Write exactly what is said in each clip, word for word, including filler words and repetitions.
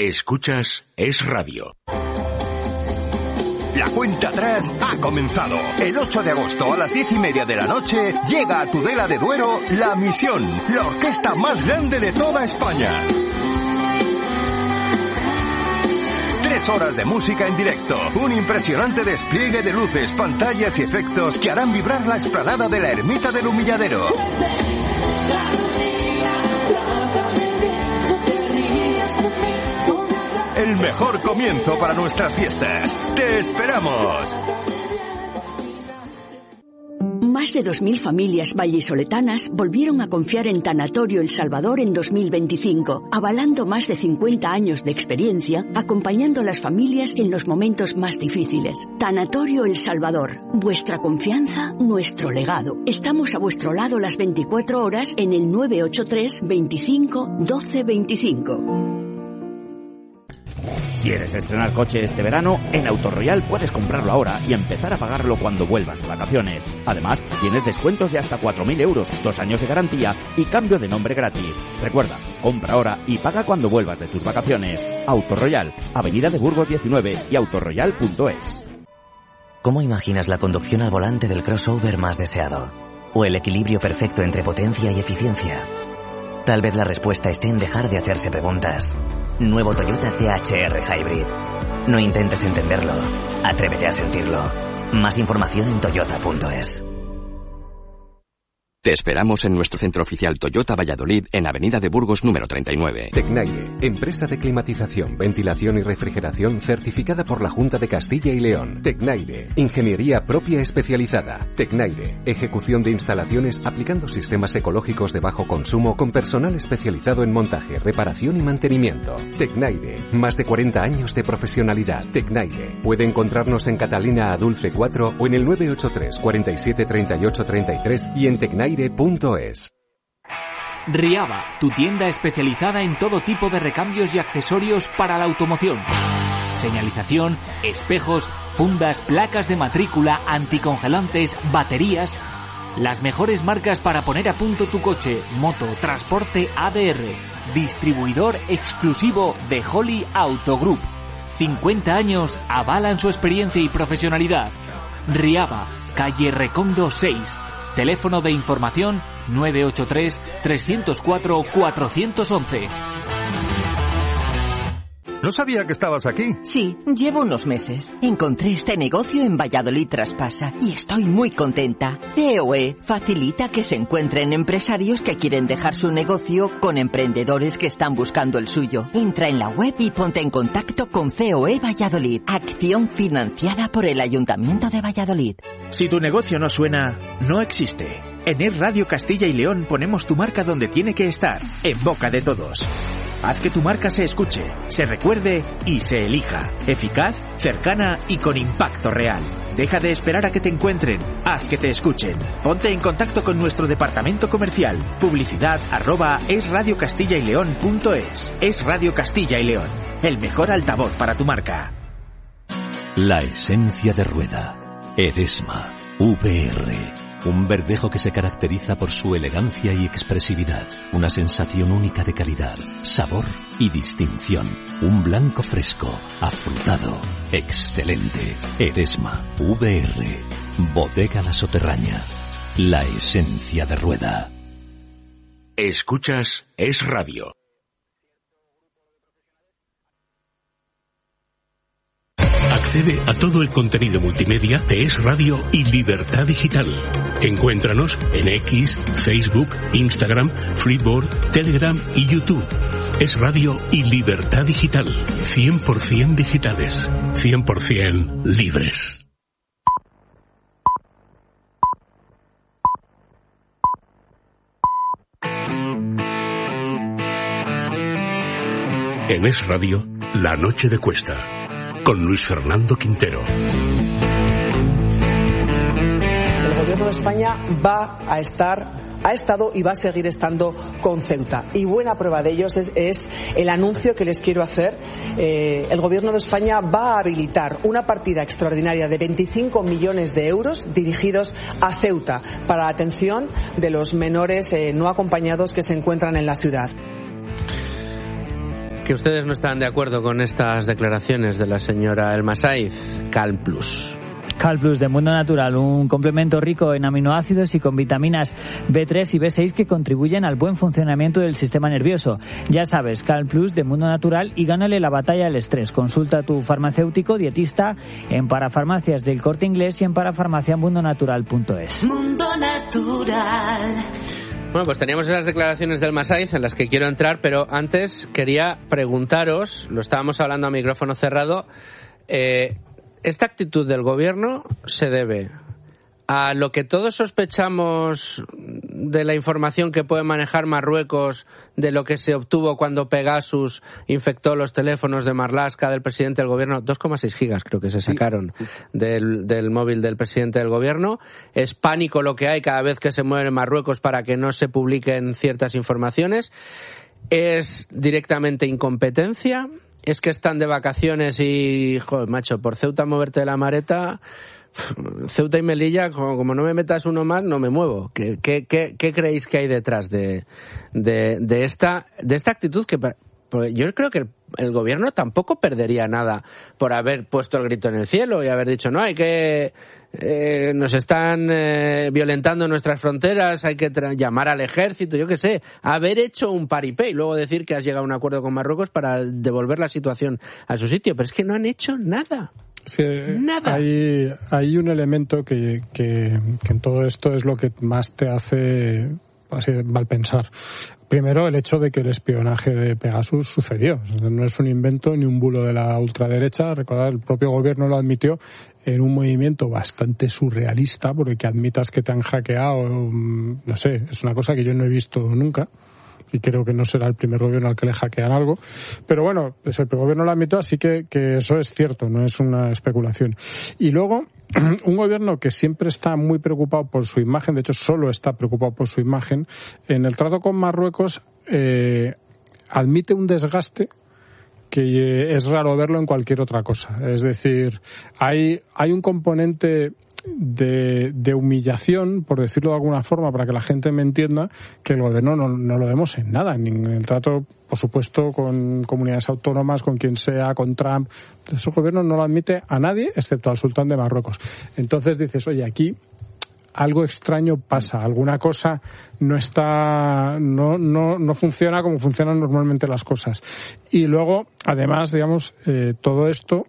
Escuchas Es Radio. La cuenta atrás ha comenzado. El ocho de agosto a las diez y media de la noche llega a Tudela de Duero La Misión, la orquesta más grande de toda España. Tres horas de música en directo, un impresionante despliegue de luces, pantallas y efectos que harán vibrar la explanada de la Ermita del Humilladero. El mejor comienzo para nuestras fiestas. ¡Te esperamos! Más de dos mil familias vallisoletanas volvieron a confiar en Tanatorio El Salvador en dos mil veinticinco, avalando más de cincuenta años de experiencia, acompañando a las familias en los momentos más difíciles. Tanatorio El Salvador, vuestra confianza, nuestro legado. Estamos a vuestro lado las veinticuatro horas en el nueve ocho tres, veinticinco, doce veinticinco. ¿Quieres estrenar coche este verano? En Autoroyal puedes comprarlo ahora y empezar a pagarlo cuando vuelvas de vacaciones. Además, tienes descuentos de hasta cuatro mil euros, dos años de garantía y cambio de nombre gratis. Recuerda, compra ahora y paga cuando vuelvas de tus vacaciones. Autoroyal, Avenida de Burgos diecinueve y autoroyal punto es. ¿Cómo imaginas la conducción al volante del crossover más deseado? ¿O el equilibrio perfecto entre potencia y eficiencia? Tal vez la respuesta esté en dejar de hacerse preguntas. Nuevo Toyota C H R Hybrid. No intentes entenderlo, atrévete a sentirlo. Más información en toyota punto es. Te esperamos en nuestro centro oficial Toyota Valladolid en Avenida de Burgos número treinta y nueve. Tecnaire, empresa de climatización, ventilación y refrigeración certificada por la Junta de Castilla y León. Tecnaire, ingeniería propia especializada. Tecnaire, ejecución de instalaciones aplicando sistemas ecológicos de bajo consumo con personal especializado en montaje, reparación y mantenimiento. Tecnaire, más de cuarenta años de profesionalidad. Tecnaire, puede encontrarnos en Catalina Adulce cuatro o en el nueve ocho tres, cuarenta y siete, treinta y ocho, treinta y tres y en Tecnaire punto es. Riava, tu tienda especializada en todo tipo de recambios y accesorios para la automoción. Señalización, espejos, fundas, placas de matrícula, anticongelantes, baterías. Las mejores marcas para poner a punto tu coche, moto, transporte A D R. Distribuidor exclusivo de Holly Auto Group. cincuenta años avalan su experiencia y profesionalidad. Riava, calle Recondo seis. Teléfono de información nueve ocho tres, tres cero cuatro, cuatro uno uno. No sabía que estabas aquí. Sí, llevo unos meses. Encontré este negocio en Valladolid Traspasa y estoy muy contenta. C O E facilita que se encuentren empresarios que quieren dejar su negocio con emprendedores que están buscando el suyo. Entra en la web y ponte en contacto con C O E Valladolid. Acción financiada por el Ayuntamiento de Valladolid. Si tu negocio no suena, no existe. En Es Radio Castilla y León ponemos tu marca donde tiene que estar, en boca de todos. Haz que tu marca se escuche, se recuerde y se elija. Eficaz, cercana y con impacto real. Deja de esperar a que te encuentren. Haz que te escuchen. Ponte en contacto con nuestro departamento comercial. Publicidad arroba esradiocastillaileón.es. Es Radio Castilla y León. El mejor altavoz para tu marca. La esencia de rueda. Eresma. V R. Un verdejo que se caracteriza por su elegancia y expresividad. Una sensación única de calidad, sabor y distinción. Un blanco fresco, afrutado, excelente. Eresma, V R, Bodega La Soterraña. La esencia de rueda. Escuchas Es Radio. Accede a todo el contenido multimedia de Es Radio y Libertad Digital. Encuéntranos en X, Facebook, Instagram, Flipboard, Telegram y YouTube. Es Radio y Libertad Digital. cien por ciento digitales. cien por ciento libres. En Es Radio, La Noche de Cuesta, con Luis Fernando Quintero. El Gobierno de España va a estar, ha estado y va a seguir estando con Ceuta. Y buena prueba de ello es, es el anuncio que les quiero hacer. Eh, el Gobierno de España va a habilitar una partida extraordinaria de veinticinco millones de euros dirigidos a Ceuta para la atención de los menores eh, no acompañados que se encuentran en la ciudad. que ustedes no están de acuerdo con estas declaraciones de la señora Elma Saiz. Calm Plus. Calm Plus de Mundo Natural, un complemento rico en aminoácidos y con vitaminas B tres y B seis que contribuyen al buen funcionamiento del sistema nervioso. Ya sabes, Calm Plus de Mundo Natural y gánale la batalla al estrés. Consulta a tu farmacéutico dietista en Parafarmacias del Corte Inglés y en parafarmacia mundo natural punto es. Mundo Natural. Bueno, pues teníamos esas declaraciones del Elma Saiz en las que quiero entrar, pero antes quería preguntaros, lo estábamos hablando a micrófono cerrado, eh, esta actitud del gobierno se debe a lo que todos sospechamos de la información que puede manejar Marruecos, de lo que se obtuvo cuando Pegasus infectó los teléfonos de Marlaska, del presidente del gobierno, dos coma seis gigas creo que se sacaron del, del móvil del presidente del gobierno. Es pánico lo que hay cada vez que se mueve en Marruecos para que no se publiquen ciertas informaciones. Es directamente incompetencia. Es que están de vacaciones y, joder, macho, por Ceuta moverte de la mareta, Ceuta y Melilla, como, como no me metas uno más, no me muevo. ¿Qué, qué, qué, qué creéis que hay detrás de, de, de, esta, de esta actitud? Que yo creo que el, el gobierno tampoco perdería nada por haber puesto el grito en el cielo y haber dicho, no, hay que... Eh, nos están eh, violentando nuestras fronteras, hay que tra- llamar al ejército, yo qué sé, haber hecho un paripé y luego decir que has llegado a un acuerdo con Marruecos para devolver la situación a su sitio, pero es que no han hecho nada. Sí, nada. Hay, hay un elemento que, que, que en todo esto es lo que más te hace así mal pensar. Primero, el hecho de que el espionaje de Pegasus sucedió. No es un invento ni un bulo de la ultraderecha. Recordad, el propio gobierno lo admitió en un movimiento bastante surrealista, porque que admitas que te han hackeado, no sé, es una cosa que yo no he visto nunca. Y creo que no será el primer gobierno al que le hackean algo. Pero bueno, pues el gobierno lo admitió, así que, que eso es cierto, no es una especulación. Y luego, un gobierno que siempre está muy preocupado por su imagen, de hecho solo está preocupado por su imagen, en el trato con Marruecos eh, admite un desgaste que es raro verlo en cualquier otra cosa. Es decir, hay, hay un componente de, de humillación, por decirlo de alguna forma, para que la gente me entienda, que el gobierno no, no lo vemos en nada, ni en el trato, por supuesto, con comunidades autónomas, con quien sea, con Trump. Entonces, el gobierno no lo admite a nadie, excepto al sultán de Marruecos. Entonces dices, oye, aquí algo extraño pasa, alguna cosa no está, no, no, no funciona como funcionan normalmente las cosas. Y luego, además, digamos, eh, todo esto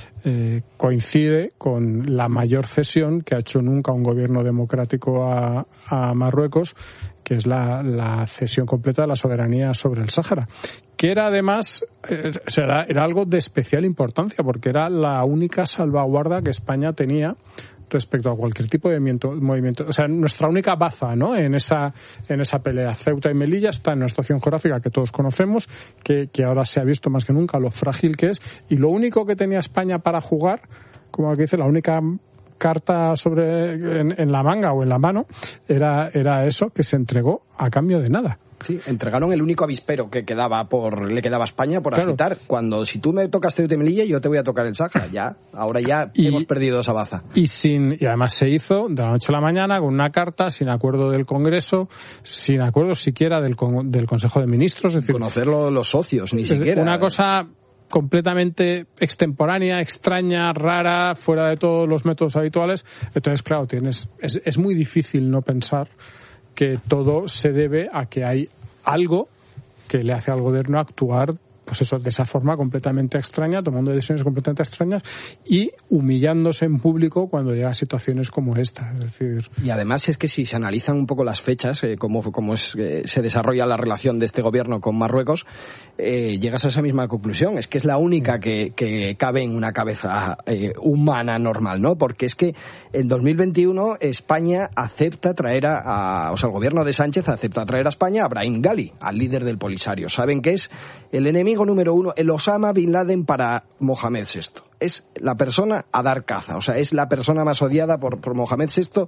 eh, coincide con la mayor cesión que ha hecho nunca un gobierno democrático a, a Marruecos, que es la, la cesión completa de la soberanía sobre el Sáhara, que era además eh, era, era algo de especial importancia, porque era la única salvaguarda que España tenía respecto a cualquier tipo de movimiento. O sea, nuestra única baza, ¿no?, en esa en esa pelea. Ceuta y Melilla está en una situación geográfica que todos conocemos, que, que ahora se ha visto más que nunca lo frágil que es, y lo único que tenía España para jugar, como aquí dice, la única carta sobre en, en la manga o en la mano, era, era eso, que se entregó a cambio de nada. Sí, entregaron el único avispero que quedaba por le quedaba a España por claro. agitar. Cuando si tú me tocas Ceuta y Melilla, yo te voy a tocar el Sáhara. Ya, ahora ya y, hemos perdido esa baza. Y sin y además se hizo de la noche a la mañana con una carta, sin acuerdo del Congreso, sin acuerdo siquiera del del Consejo de Ministros, es decir, conocerlo los socios, ni siquiera. Una cosa completamente extemporánea, extraña, rara, fuera de todos los métodos habituales. Entonces, claro, tienes es, es muy difícil no pensar que todo se debe a que hay algo que le hace al gobierno actuar, pues eso, de esa forma completamente extraña, tomando decisiones completamente extrañas y humillándose en público cuando llega a situaciones como esta. Es decir... Y además es que si se analizan un poco las fechas, eh, cómo, cómo es, eh, se desarrolla la relación de este gobierno con Marruecos, eh, llegas a esa misma conclusión. Es que es la única que, que cabe en una cabeza eh, humana normal, ¿no? Porque es que en dos mil veintiuno España acepta traer a, a... O sea, el gobierno de Sánchez acepta traer a España a Brahim Ghali, al líder del Polisario. Saben que es el enemigo número uno, el Osama Bin Laden para Mohamed sexto. Es la persona a dar caza, o sea, es la persona más odiada por, por Mohamed sexto,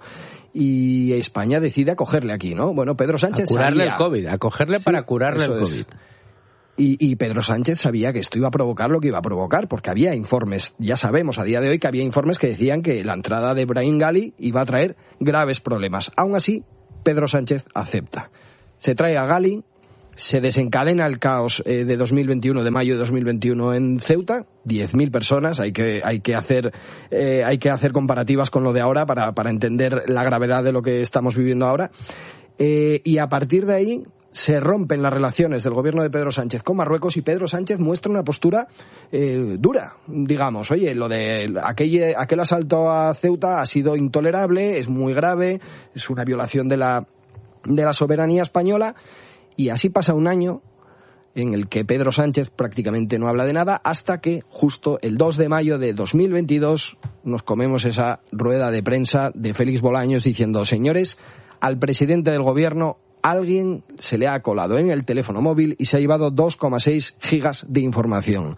y España decide acogerle aquí, ¿no? Bueno, Pedro Sánchez a curarle sabía... el COVID, acogerle sí, para curarle el COVID. Es. Y, y Pedro Sánchez sabía que esto iba a provocar lo que iba a provocar, porque había informes, ya sabemos a día de hoy que había informes que decían que la entrada de Brahim Ghali iba a traer graves problemas. Aún así, Pedro Sánchez acepta. Se trae a Ghali, Se desencadena el caos eh, de dos mil veintiuno, de mayo de dos mil veintiuno en Ceuta, diez mil personas, hay que, hay que hacer, eh, hay que hacer comparativas con lo de ahora para, para entender la gravedad de lo que estamos viviendo ahora. Eh, y a partir de ahí se rompen las relaciones del gobierno de Pedro Sánchez con Marruecos y Pedro Sánchez muestra una postura eh, dura, digamos. Oye, lo de aquel, aquel asalto a Ceuta ha sido intolerable, es muy grave, es una violación de la, de la soberanía española. Y así pasa un año en el que Pedro Sánchez prácticamente no habla de nada hasta que justo el dos de mayo de dos mil veintidós nos comemos esa rueda de prensa de Félix Bolaños diciendo: señores, al presidente del gobierno alguien se le ha colado en el teléfono móvil y se ha llevado dos coma seis gigas de información.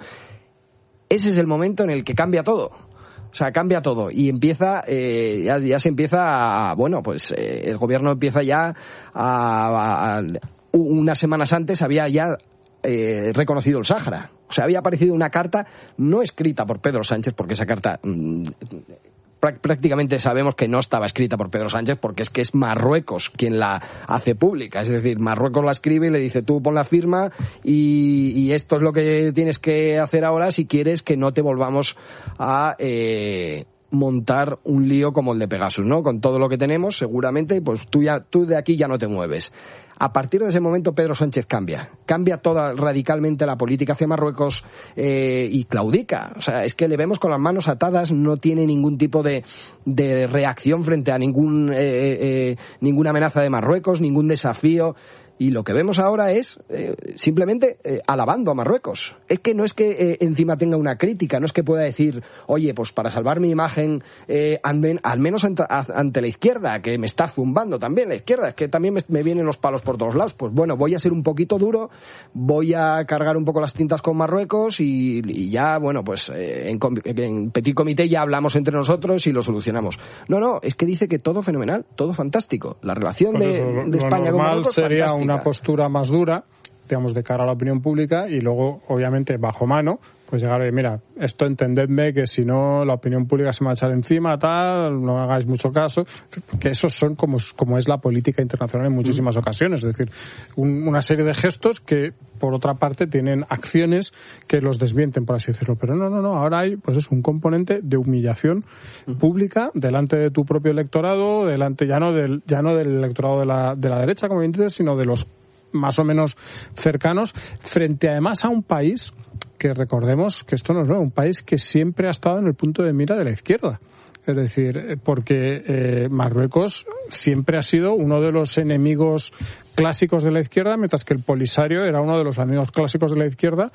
Ese es el momento en el que cambia todo. O sea, cambia todo y empieza, eh, ya, ya se empieza a, bueno, pues eh, el gobierno empieza ya a, a, a unas semanas antes había ya eh, reconocido el Sáhara. O sea, había aparecido una carta no escrita por Pedro Sánchez, porque esa carta mmm, prácticamente sabemos que no estaba escrita por Pedro Sánchez, porque es que es Marruecos quien la hace pública. Es decir, Marruecos la escribe y le dice: tú pon la firma y, y esto es lo que tienes que hacer ahora si quieres que no te volvamos a eh, montar un lío como el de Pegasus, ¿no? Con todo lo que tenemos, seguramente, pues tú ya tú de aquí ya no te mueves. A partir de ese momento Pedro Sánchez cambia, cambia toda radicalmente la política hacia Marruecos eh, y claudica. O sea, es que le vemos con las manos atadas, no tiene ningún tipo de, de reacción frente a ningún eh, eh, ninguna amenaza de Marruecos, ningún desafío. Y lo que vemos ahora es eh, simplemente eh, alabando a Marruecos. Es que no es que eh, encima tenga una crítica, no es que pueda decir: oye, pues para salvar mi imagen, eh, al, men- al menos ante, ante la izquierda, que me está zumbando también la izquierda, es que también me, me vienen los palos por todos lados. Pues bueno, voy a ser un poquito duro, voy a cargar un poco las tintas con Marruecos y, y ya, bueno, pues eh, en, en petit comité ya hablamos entre nosotros y lo solucionamos. No, no, es que dice que todo fenomenal, todo fantástico. La relación pues de, eso, lo, de España lo con Marruecos sería fantástica. Una postura más dura, digamos, de cara a la opinión pública, y luego, obviamente, bajo mano, pues llegar a, mira, esto entendedme que si no la opinión pública se me va a echar encima, tal, no hagáis mucho caso, que esos son como, como es la política internacional en muchísimas mm. ocasiones, es decir, un, una serie de gestos que, por otra parte, tienen acciones que los desmienten, por así decirlo, pero no, no, no, ahora hay, pues es un componente de humillación mm. pública delante de tu propio electorado, delante ya no del, ya no del electorado de la, de la derecha, como bien dices, sino de los más o menos cercanos, frente además a un país que, recordemos que esto no es nuevo, un país que siempre ha estado en el punto de mira de la izquierda. Es decir, porque eh, Marruecos siempre ha sido uno de los enemigos clásicos de la izquierda, mientras que el Polisario era uno de los amigos clásicos de la izquierda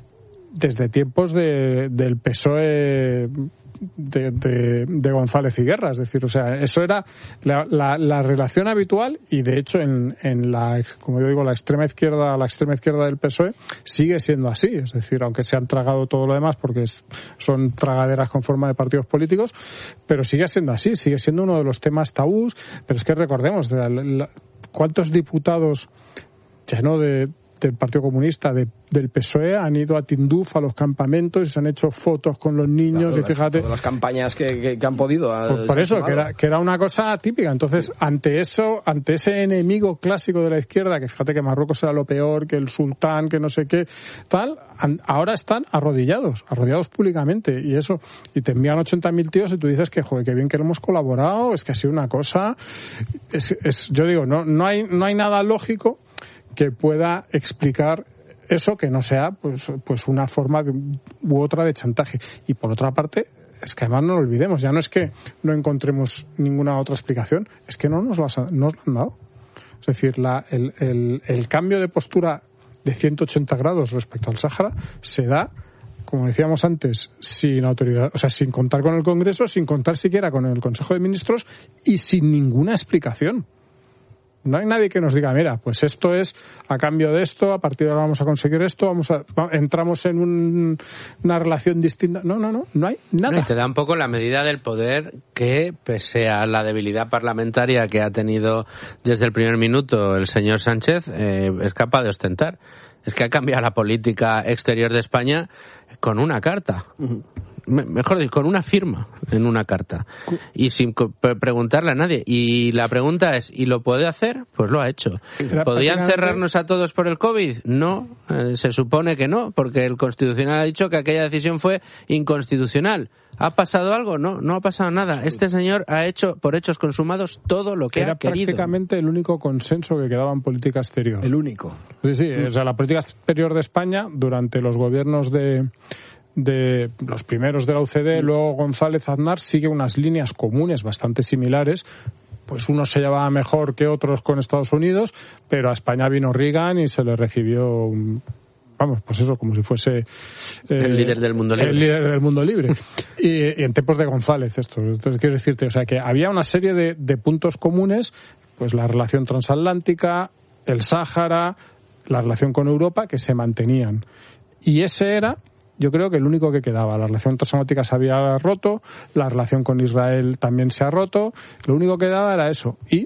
desde tiempos de, del P S O E de, de, de González y Guerra. Es decir, o sea, eso era la, la, la relación habitual, y de hecho en, en la, como yo digo, la extrema izquierda, la extrema izquierda del P S O E sigue siendo así. Es decir, aunque se han tragado todo lo demás porque es, son tragaderas con forma de partidos políticos, pero sigue siendo así, sigue siendo uno de los temas tabús. Pero es que recordemos, la, la, ¿cuántos diputados ya no de del Partido Comunista, de, del P S O E, han ido a Tinduf, a los campamentos, y se han hecho fotos con los niños, claro, y fíjate... Todas las campañas que, que, que han podido... Por, por eso, que era, que era una cosa típica. Entonces, sí. ante eso, ante ese enemigo clásico de la izquierda, que fíjate que Marruecos era lo peor, que el sultán, que no sé qué, tal, ahora están arrodillados, arrodillados públicamente, y eso, y te envían ochenta mil tíos y tú dices que, joder, qué bien que hemos colaborado, es que ha sido una cosa... Es, es, yo digo, no, no hay, no hay nada lógico que pueda explicar eso, que no sea pues pues una forma de, u otra de chantaje. Y por otra parte, es que además no lo olvidemos, ya no es que no encontremos ninguna otra explicación, es que no nos lo han, nos lo han dado. Es decir, la, el, el, el cambio de postura de ciento ochenta grados respecto al Sáhara se da, como decíamos antes, sin autoridad, o sea, sin contar con el Congreso, sin contar siquiera con el Consejo de Ministros y sin ninguna explicación. No hay nadie que nos diga, mira, pues esto es a cambio de esto, a partir de ahora vamos a conseguir esto, vamos a entramos en un, una relación distinta. No, no, no, no hay nada. No, te da un poco la medida del poder que, pese a la debilidad parlamentaria que ha tenido desde el primer minuto el señor Sánchez, eh, es capaz de ostentar. Es que ha cambiado la política exterior de España con una carta. Uh-huh. mejor dicho, con una firma en una carta y sin preguntarle a nadie. Y la pregunta es, ¿y lo puede hacer? Pues lo ha hecho. ¿Podían cerrarnos a todos por el COVID? No, eh, se supone que no, porque el Constitucional ha dicho que aquella decisión fue inconstitucional. ¿Ha pasado algo? No, no ha pasado nada. Este señor ha hecho, por hechos consumados, todo lo que Era ha querido. Era prácticamente el único consenso que quedaba en política exterior. El único. Sí, sí, mm. o sea, la política exterior de España, durante los gobiernos de... de los primeros de la U C D, luego González Aznar, sigue unas líneas comunes bastante similares. Pues unos se llevaba mejor que otros con Estados Unidos, pero a España vino Reagan y se le recibió, vamos, pues eso, como si fuese eh, el líder del mundo libre. El líder del mundo libre. y, y en tiempos de González esto. Entonces quiero decirte, o sea, que había una serie de, de puntos comunes, pues la relación transatlántica, el Sáhara, la relación con Europa, que se mantenían. Y ese era, yo creo que el único que quedaba. La relación transatlántica se había roto, la relación con Israel también se ha roto, lo único que quedaba era eso. Y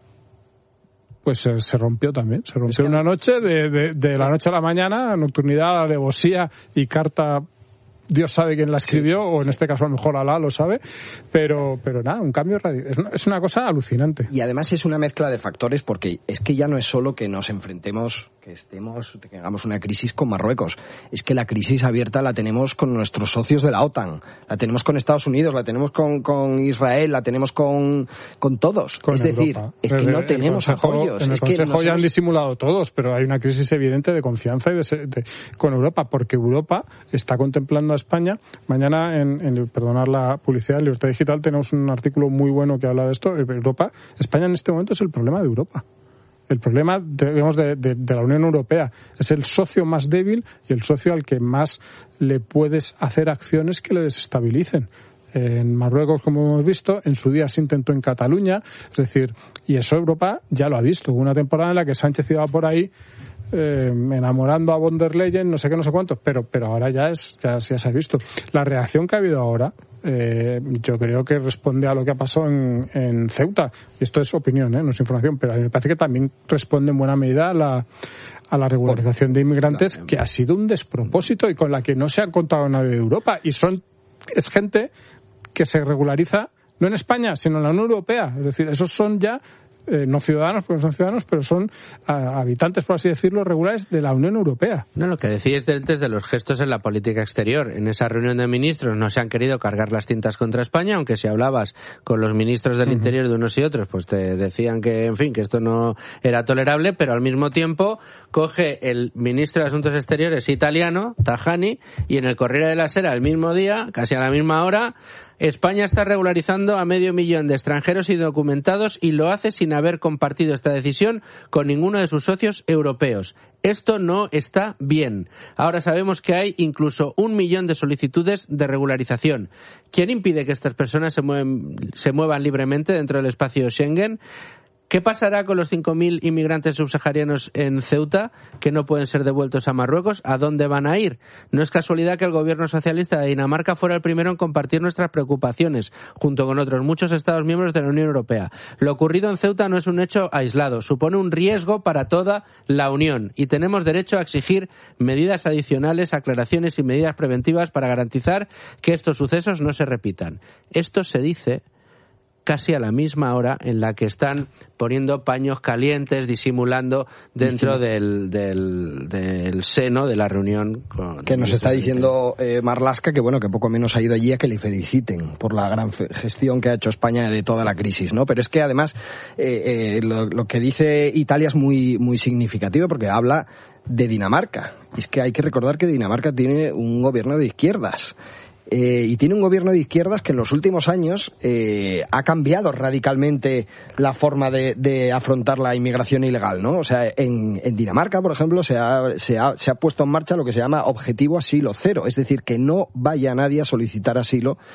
pues se, se rompió también, se rompió es que una noche, de, de, de la noche a la mañana, nocturnidad, alevosía y carta, Dios sabe quién la escribió, sí, o en sí. este caso a lo mejor Alá lo sabe, pero pero nada, un cambio radical. Es una, es una cosa alucinante. Y además es una mezcla de factores, porque es que ya no es solo que nos enfrentemos, que estemos, que tengamos una crisis con Marruecos, es que la crisis abierta la tenemos con nuestros socios de la OTAN, la tenemos con Estados Unidos, la tenemos con, con Israel, la tenemos con, con todos. Con es Europa. decir, es que no el, tenemos el consejo, apoyos. En el es Consejo que ya hemos... han disimulado todos, pero hay una crisis evidente de confianza y de, de, con Europa, porque Europa está contemplando a España. Mañana, en, en perdonar la publicidad, en Libertad Digital, tenemos un artículo muy bueno que habla de esto. Europa, España en este momento es el problema de Europa. El problema, digamos, de, de, de la Unión Europea. Es el socio más débil y el socio al que más le puedes hacer acciones que le desestabilicen. En Marruecos, como hemos visto, en su día se intentó en Cataluña, es decir, y eso Europa ya lo ha visto. Hubo una temporada en la que Sánchez iba por ahí Eh, enamorando a von der Leyen, no sé qué, no sé cuántos, pero pero ahora ya es ya, ya se ha visto. La reacción que ha habido ahora, eh, yo creo que responde a lo que ha pasado en, en Ceuta. Y esto es opinión, ¿eh? No es información, pero a mí me parece que también responde en buena medida a la, a la regularización de inmigrantes, que ha sido un despropósito y con la que no se ha contado nadie de Europa. Y son es gente que se regulariza no en España, sino en la Unión Europea. Es decir, esos son ya Eh, no ciudadanos, porque no son ciudadanos, pero son uh, habitantes, por así decirlo, regulares de la Unión Europea. No, lo que decíais antes de los gestos en la política exterior. En esa reunión de ministros no se han querido cargar las cintas contra España, aunque si hablabas con los ministros del uh-huh. Interior de unos y otros, pues te decían que, en fin, que esto no era tolerable, pero al mismo tiempo coge el ministro de Asuntos Exteriores italiano, Tajani, y en el Corriere della Sera, el mismo día, casi a la misma hora, España está regularizando a medio millón de extranjeros indocumentados y lo hace sin haber compartido esta decisión con ninguno de sus socios europeos. Esto no está bien. Ahora sabemos que hay incluso un millón de solicitudes de regularización. ¿Quién impide que estas personas se mueven, se muevan libremente dentro del espacio Schengen? ¿Qué pasará con los cinco mil inmigrantes subsaharianos en Ceuta que no pueden ser devueltos a Marruecos? ¿A dónde van a ir? No es casualidad que el gobierno socialista de Dinamarca fuera el primero en compartir nuestras preocupaciones, junto con otros muchos Estados miembros de la Unión Europea. Lo ocurrido en Ceuta no es un hecho aislado, supone un riesgo para toda la Unión y tenemos derecho a exigir medidas adicionales, aclaraciones y medidas preventivas para garantizar que estos sucesos no se repitan. Esto se dice casi a la misma hora en la que están poniendo paños calientes, disimulando dentro del, del, del seno de la reunión. Con que nos está diciendo eh, Marlaska que bueno, que poco menos ha ido allí a que le feliciten por la gran gestión que ha hecho España de toda la crisis, ¿no? Pero es que además eh, eh, lo, lo que dice Italia es muy, muy significativo porque habla de Dinamarca. Y es que hay que recordar que Dinamarca tiene un gobierno de izquierdas. Eh, y tiene un gobierno de izquierdas que en los últimos años eh, ha cambiado radicalmente la forma de, de afrontar la inmigración ilegal, ¿no? O sea, en, en Dinamarca, por ejemplo, se ha, se, ha, se ha puesto en marcha lo que se llama objetivo asilo cero, es decir, que no vaya nadie a solicitar asilo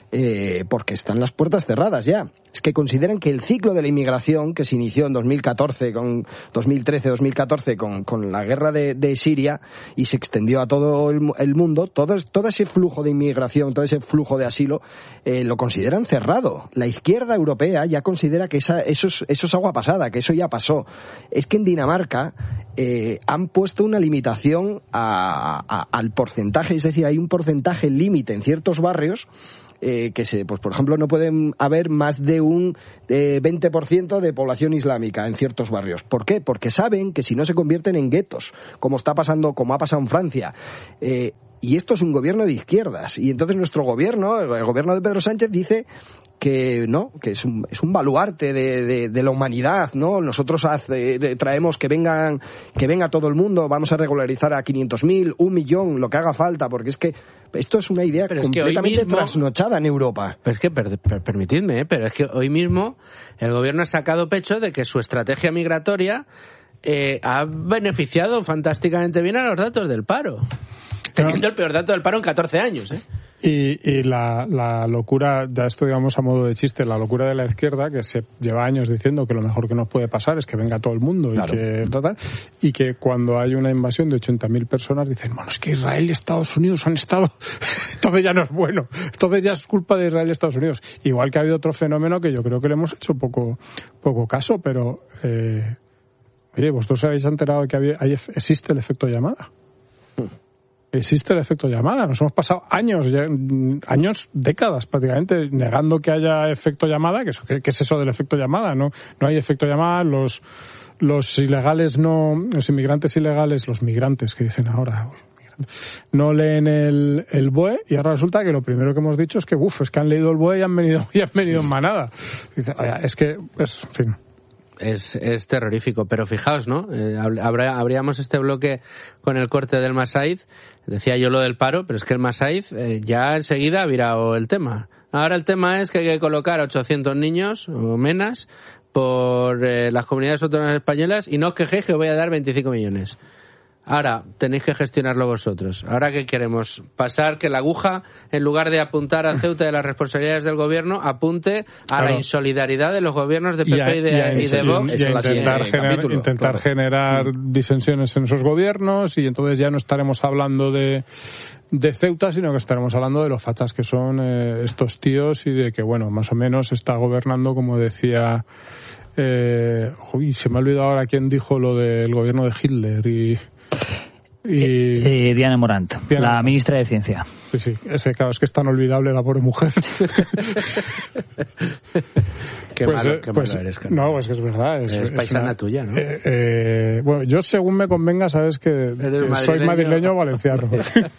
eh, porque están las puertas cerradas ya. Es que consideran que el ciclo de la inmigración que se inició en dos mil catorce, con dos mil trece dos mil catorce con, con la guerra de, de Siria y se extendió a todo el, el mundo, todo, todo ese flujo de inmigración, todo ese flujo de asilo, eh, lo consideran cerrado. La izquierda europea ya considera que esa, eso, es, eso es agua pasada, que eso ya pasó. Es que en Dinamarca eh, han puesto una limitación a, a, al porcentaje, es decir, hay un porcentaje límite en ciertos barrios Eh, que se, pues por ejemplo no pueden haber más de un eh, veinte por ciento de población islámica en ciertos barrios. ¿Por qué? Porque saben que si no se convierten en guetos, como está pasando, como ha pasado en Francia. Eh, y esto es un gobierno de izquierdas. Y entonces nuestro gobierno, el gobierno de Pedro Sánchez, dice que no, que es un, es un baluarte de, de, de la humanidad, ¿no? Nosotros hace, de, traemos que vengan, que venga todo el mundo, vamos a regularizar a quinientos mil, un millón, lo que haga falta, porque es que esto es una idea pero completamente mismo, trasnochada en Europa. Pero es que, per, per, permitidme, ¿eh? pero es que hoy mismo el gobierno ha sacado pecho de que su estrategia migratoria eh, ha beneficiado fantásticamente bien a los datos del paro. Teniendo el peor dato del paro en catorce años, ¿eh? Y, y la, la locura, ya esto digamos a modo de chiste, la locura de la izquierda, que se lleva años diciendo que lo mejor que nos puede pasar es que venga todo el mundo claro. y que tal, y que cuando hay una invasión de ochenta mil personas dicen, bueno, es que Israel y Estados Unidos han estado, entonces ya no es bueno, entonces ya es culpa de Israel y Estados Unidos. Igual que ha habido otro fenómeno que yo creo que le hemos hecho poco, poco caso, pero eh, oye, vosotros habéis enterado de que había, hay, existe el efecto llamada. Existe el efecto llamada. Nos hemos pasado años, años, décadas prácticamente, negando que haya efecto llamada. ¿Qué es, qué es eso del efecto llamada? No, no hay efecto llamada. Los, los ilegales no, los inmigrantes ilegales, los migrantes que dicen ahora, no leen el, el B O E y ahora resulta que lo primero que hemos dicho es que, uff, es que han leído el B O E y han venido, y han venido en manada. Dice, es que, es, en fin. Es, es terrorífico, pero fijaos, ¿no? Eh, habrá, abríamos este bloque con el corte del Massaid, decía yo lo del paro, pero es que el Massaid eh, ya enseguida ha virado el tema. Ahora el tema es que hay que colocar a ochocientos niños o menas por eh, las comunidades autónomas españolas y no os quejéis que os voy a dar veinticinco millones. Ahora tenéis que gestionarlo vosotros. Ahora ¿qué queremos? Pasar que la aguja, en lugar de apuntar a Ceuta de las responsabilidades del gobierno, apunte a claro. la insolidaridad de los gobiernos de P P y, a, y de, y, a, y de Vox. Y a intentar, generar, capítulo, intentar claro. generar disensiones en esos gobiernos y entonces ya no estaremos hablando de, de Ceuta, sino que estaremos hablando de los fachas que son eh, estos tíos y de que, bueno, más o menos está gobernando, como decía... Eh, uy, se me ha olvidado ahora quién dijo lo del gobierno de Hitler y... Y... Eh, eh, Diana Morant, Diana. La ministra de Ciencia. Sí, sí, ese, claro, es que es tan olvidable la pobre mujer. Qué pues, malo, qué pues, malo eres, Carmen. No, pues que es verdad. Es, es paisana una, tuya, ¿no? Eh, eh, bueno, yo según me convenga, sabes que, que madrileño. Soy madrileño o valenciano.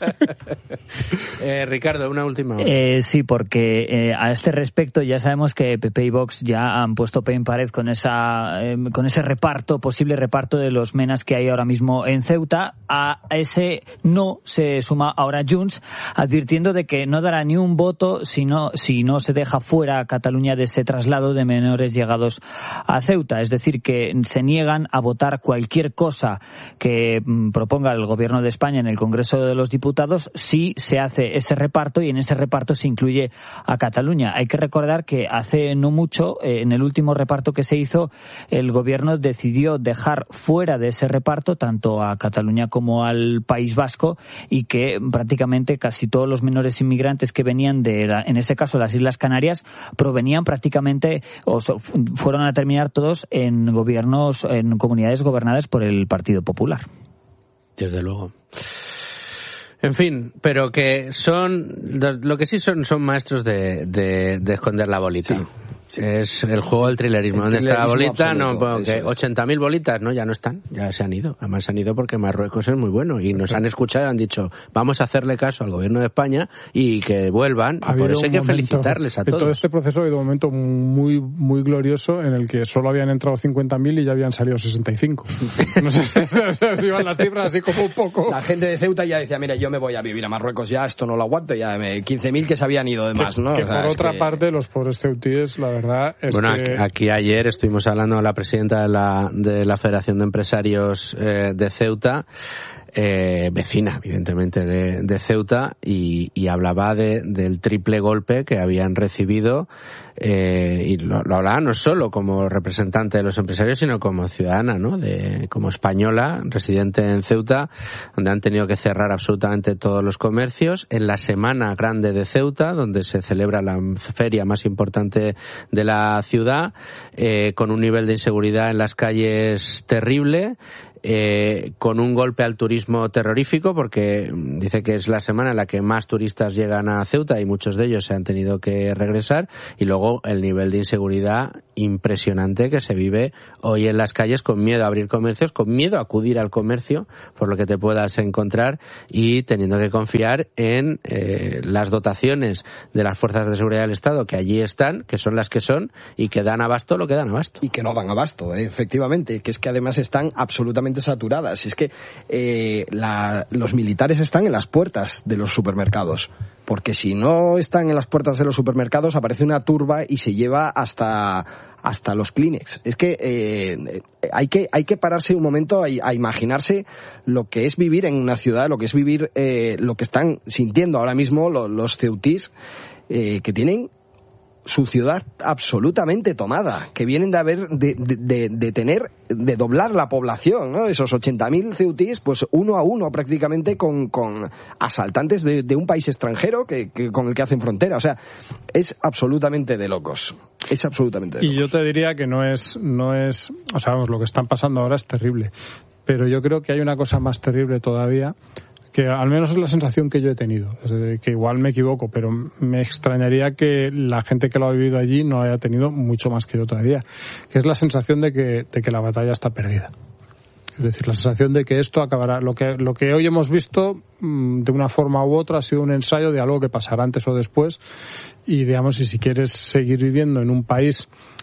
eh, Ricardo, una última. Eh, sí, porque eh, a este respecto ya sabemos que P P y Vox ya han puesto pie en pared con, esa, eh, con ese reparto, posible reparto de los menas que hay ahora mismo en Ceuta. A ese no se suma ahora Junts, advirtiendo de que no dará ni un voto si no, si no se deja fuera a Cataluña de ese traslado de menores llegados a Ceuta. Es decir, que se niegan a votar cualquier cosa que mm, proponga el Gobierno de España en el Congreso de los Diputados si se hace ese reparto y en ese reparto se incluye a Cataluña. Hay que recordar que hace no mucho, eh, en el último reparto que se hizo, el Gobierno decidió dejar fuera de ese reparto tanto a Cataluña como al País Vasco y que prácticamente casi todos los menores inmigrantes que venían de, la, en ese caso, las Islas Canarias, provenían prácticamente o so, fueron a terminar todos en gobiernos, en comunidades gobernadas por el Partido Popular. Desde luego. En fin, pero que son, lo que sí son, son maestros de, de, de esconder la bolita. Sí. Sí. Es el juego del trilerismo. ¿Dónde está la bolita? Absoluto, no, bueno, que ochenta mil bolitas, ¿no? Ya no están, ya se han ido. Además se han ido porque Marruecos es muy bueno y nos han escuchado y han dicho, vamos a hacerle caso al gobierno de España y que vuelvan. Y por eso hay que felicitarles a todos. En todo este proceso ha habido un momento muy muy glorioso en el que solo habían entrado cincuenta mil y ya habían salido sesenta y cinco. No sé si iban las cifras así como un poco. La gente de Ceuta ya decía, mira, yo me voy a vivir a Marruecos ya, esto no lo aguanto, ya quince mil que se habían ido de más, que, ¿no? Que o sea, por otra que... parte, los pobres ceutíes, la verdad es bueno, que... aquí, aquí ayer estuvimos hablando con la presidenta de la, de la Federación de Empresarios eh, de Ceuta, eh, vecina, evidentemente, de, de Ceuta, y, y hablaba de, del triple golpe que habían recibido, eh, y lo, lo hablaba no solo como representante de los empresarios, sino como ciudadana, ¿no? De, como española, residente en Ceuta, donde han tenido que cerrar absolutamente todos los comercios. En la Semana Grande de Ceuta, donde se celebra la feria más importante de la ciudad, eh, con un nivel de inseguridad en las calles terrible, Eh, con un golpe al turismo terrorífico, porque dice que es la semana en la que más turistas llegan a Ceuta y muchos de ellos se han tenido que regresar, y luego el nivel de inseguridad impresionante que se vive hoy en las calles, con miedo a abrir comercios, con miedo a acudir al comercio por lo que te puedas encontrar, y teniendo que confiar en eh, las dotaciones de las fuerzas de seguridad del Estado que allí están, que son las que son y que dan abasto lo que dan abasto. Y que no dan abasto, eh, efectivamente, que es que además están absolutamente saturadas. Es que eh, la, los militares están en las puertas de los supermercados, porque si no están en las puertas de los supermercados aparece una turba y se lleva hasta hasta los Kleenex. Es que eh, hay que hay que pararse un momento a, a imaginarse lo que es vivir en una ciudad, lo que es vivir eh, lo que están sintiendo ahora mismo los, los ceutís, eh, que tienen su ciudad absolutamente tomada, que vienen de haber de, de, de tener de doblar la población, ¿no? Esos ochenta mil ceutís, pues uno a uno prácticamente con, con asaltantes de, de un país extranjero que, que con el que hacen frontera. O sea, es absolutamente de locos. Es absolutamente de locos. Y yo te diría que no es no es, o sea, vamos, lo que están pasando ahora es terrible, pero yo creo que hay una cosa más terrible todavía, que al menos es la sensación que yo he tenido, que igual me equivoco, pero me extrañaría que la gente que lo ha vivido allí no haya tenido mucho más que yo todavía, que es la sensación de que, de que la batalla está perdida. Es decir, la sensación de que esto acabará. Lo que, lo que hoy hemos visto, de una forma u otra, ha sido un ensayo de algo que pasará antes o después, y digamos, y si quieres seguir viviendo en un país,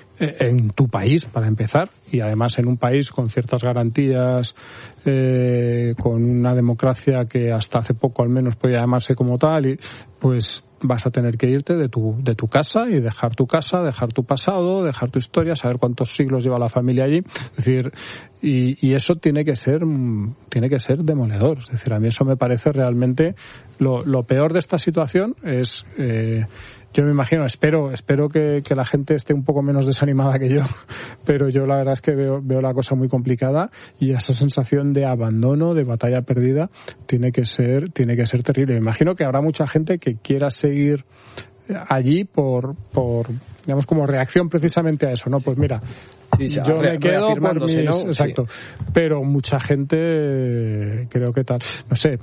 en tu país, para empezar, y además en un país con ciertas garantías, eh, con una democracia que hasta hace poco al menos podía llamarse como tal, y pues vas a tener que irte de tu de tu casa y dejar tu casa, dejar tu pasado, dejar tu historia, saber cuántos siglos lleva la familia allí. Es decir, y, y eso tiene que ser tiene que ser demoledor. Es decir, a mí eso me parece realmente lo, lo peor de esta situación. Es eh, yo me imagino, espero espero que, que la gente esté un poco menos desanimada que yo, pero yo la verdad es que veo, veo la cosa muy complicada, y esa sensación de abandono, de batalla perdida, tiene que ser tiene que ser terrible. Me imagino que habrá mucha gente que quiera seguir allí por por digamos como reacción precisamente a eso, ¿no? Pues mira, sí, yo re, me quedo por mis, ¿no? Exacto, sí. Pero mucha gente creo que tal, no sé.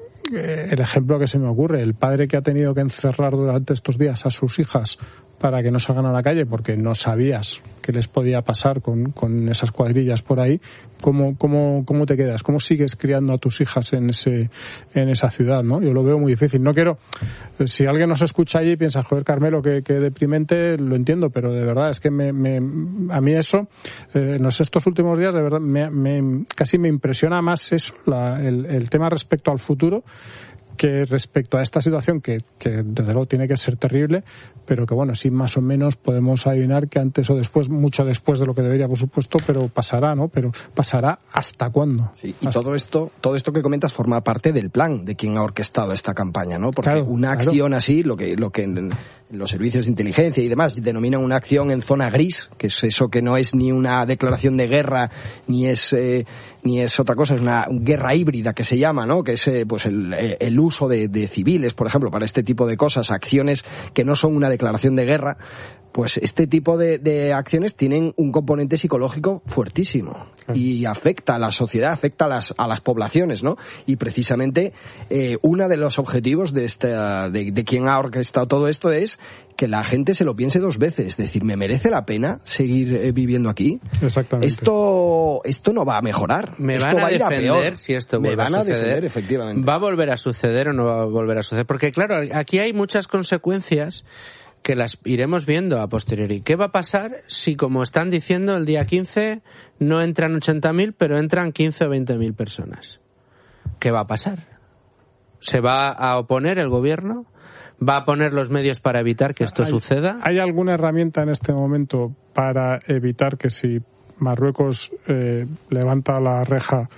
El ejemplo que se me ocurre, el padre que ha tenido que encerrar durante estos días a sus hijas para que no salgan a la calle porque no sabías qué les podía pasar con, con esas cuadrillas por ahí, ¿cómo, cómo, cómo te quedas? ¿Cómo sigues criando a tus hijas en ese en esa ciudad, ¿no? Yo lo veo muy difícil. No quiero, si alguien nos escucha allí y piensa, joder, Carmelo, que, que deprimente, lo entiendo, pero de verdad es que me, me a mí eso, eh, no sé, estos últimos días de verdad me, me casi me impresiona más eso, la, el, el tema respecto al futuro, que respecto a esta situación que, que desde luego tiene que ser terrible, pero que bueno, sí más o menos podemos adivinar que antes o después, mucho después de lo que debería, por supuesto, pero pasará, ¿no? Pero pasará ¿hasta cuándo? Sí, y hasta... todo esto, todo esto que comentas forma parte del plan de quien ha orquestado esta campaña, ¿no? Porque claro, una acción claro. así, lo que, lo que en, en los servicios de inteligencia y demás denominan una acción en zona gris, que es eso que no es ni una declaración de guerra, ni es eh, ni es otra cosa, es una guerra híbrida que se llama, ¿no? Que es eh, pues el, el uso de, de civiles, por ejemplo, para este tipo de cosas, acciones que no son una declaración de guerra. Pues este tipo de, de acciones tienen un componente psicológico fuertísimo y afecta a la sociedad, afecta a las, a las poblaciones, ¿no? Y precisamente eh, uno de los objetivos de, esta, de, de quien ha orquestado todo esto es que la gente se lo piense dos veces, es decir, ¿me merece la pena seguir eh, viviendo aquí? Exactamente. Esto, esto no va a mejorar. Me esto van va a ir defender a peor. si esto me vuelve van a a suceder. defender, efectivamente. ¿Va a volver a suceder o no va a volver a suceder? Porque claro, aquí hay muchas consecuencias que las iremos viendo a posteriori. ¿Qué va a pasar si, como están diciendo, el día quince no entran ochenta mil, pero entran quince o veinte mil personas? ¿Qué va a pasar? ¿Se va a oponer el gobierno? va a poner los medios para evitar que esto ¿Hay, suceda? ¿Hay alguna herramienta en este momento para evitar que si Marruecos eh, levanta la reja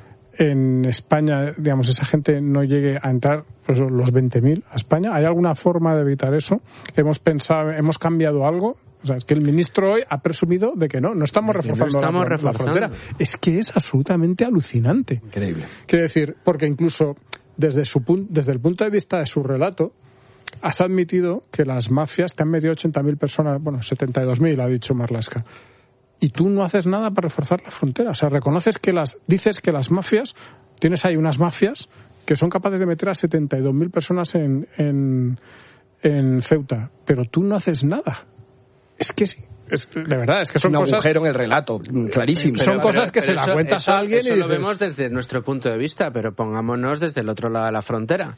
en España, digamos, esa gente no llegue a entrar, pues, los veinte mil a España? ¿Hay alguna forma de evitar eso? ¿Hemos pensado, hemos cambiado algo? O sea, es que el ministro hoy ha presumido de que no, no estamos reforzando, no estamos la, reforzando. la frontera. Es que es absolutamente alucinante. Increíble. Quiero decir, porque incluso desde su pun- desde el punto de vista de su relato, has admitido que las mafias te han metido ochenta mil personas, bueno, setenta y dos mil ha dicho Marlaska, y tú no haces nada para reforzar la frontera. O sea, reconoces que las, dices que las mafias, tienes ahí unas mafias que son capaces de meter a setenta y dos mil personas en, en, en Ceuta, pero tú no haces nada. Es que sí. Es, de verdad, es que son un cosas... agujero en el relato, clarísimo. Pero, son cosas que pero se eso, la cuentas eso, a alguien eso y lo dices... vemos desde nuestro punto de vista, pero pongámonos desde el otro lado de la frontera.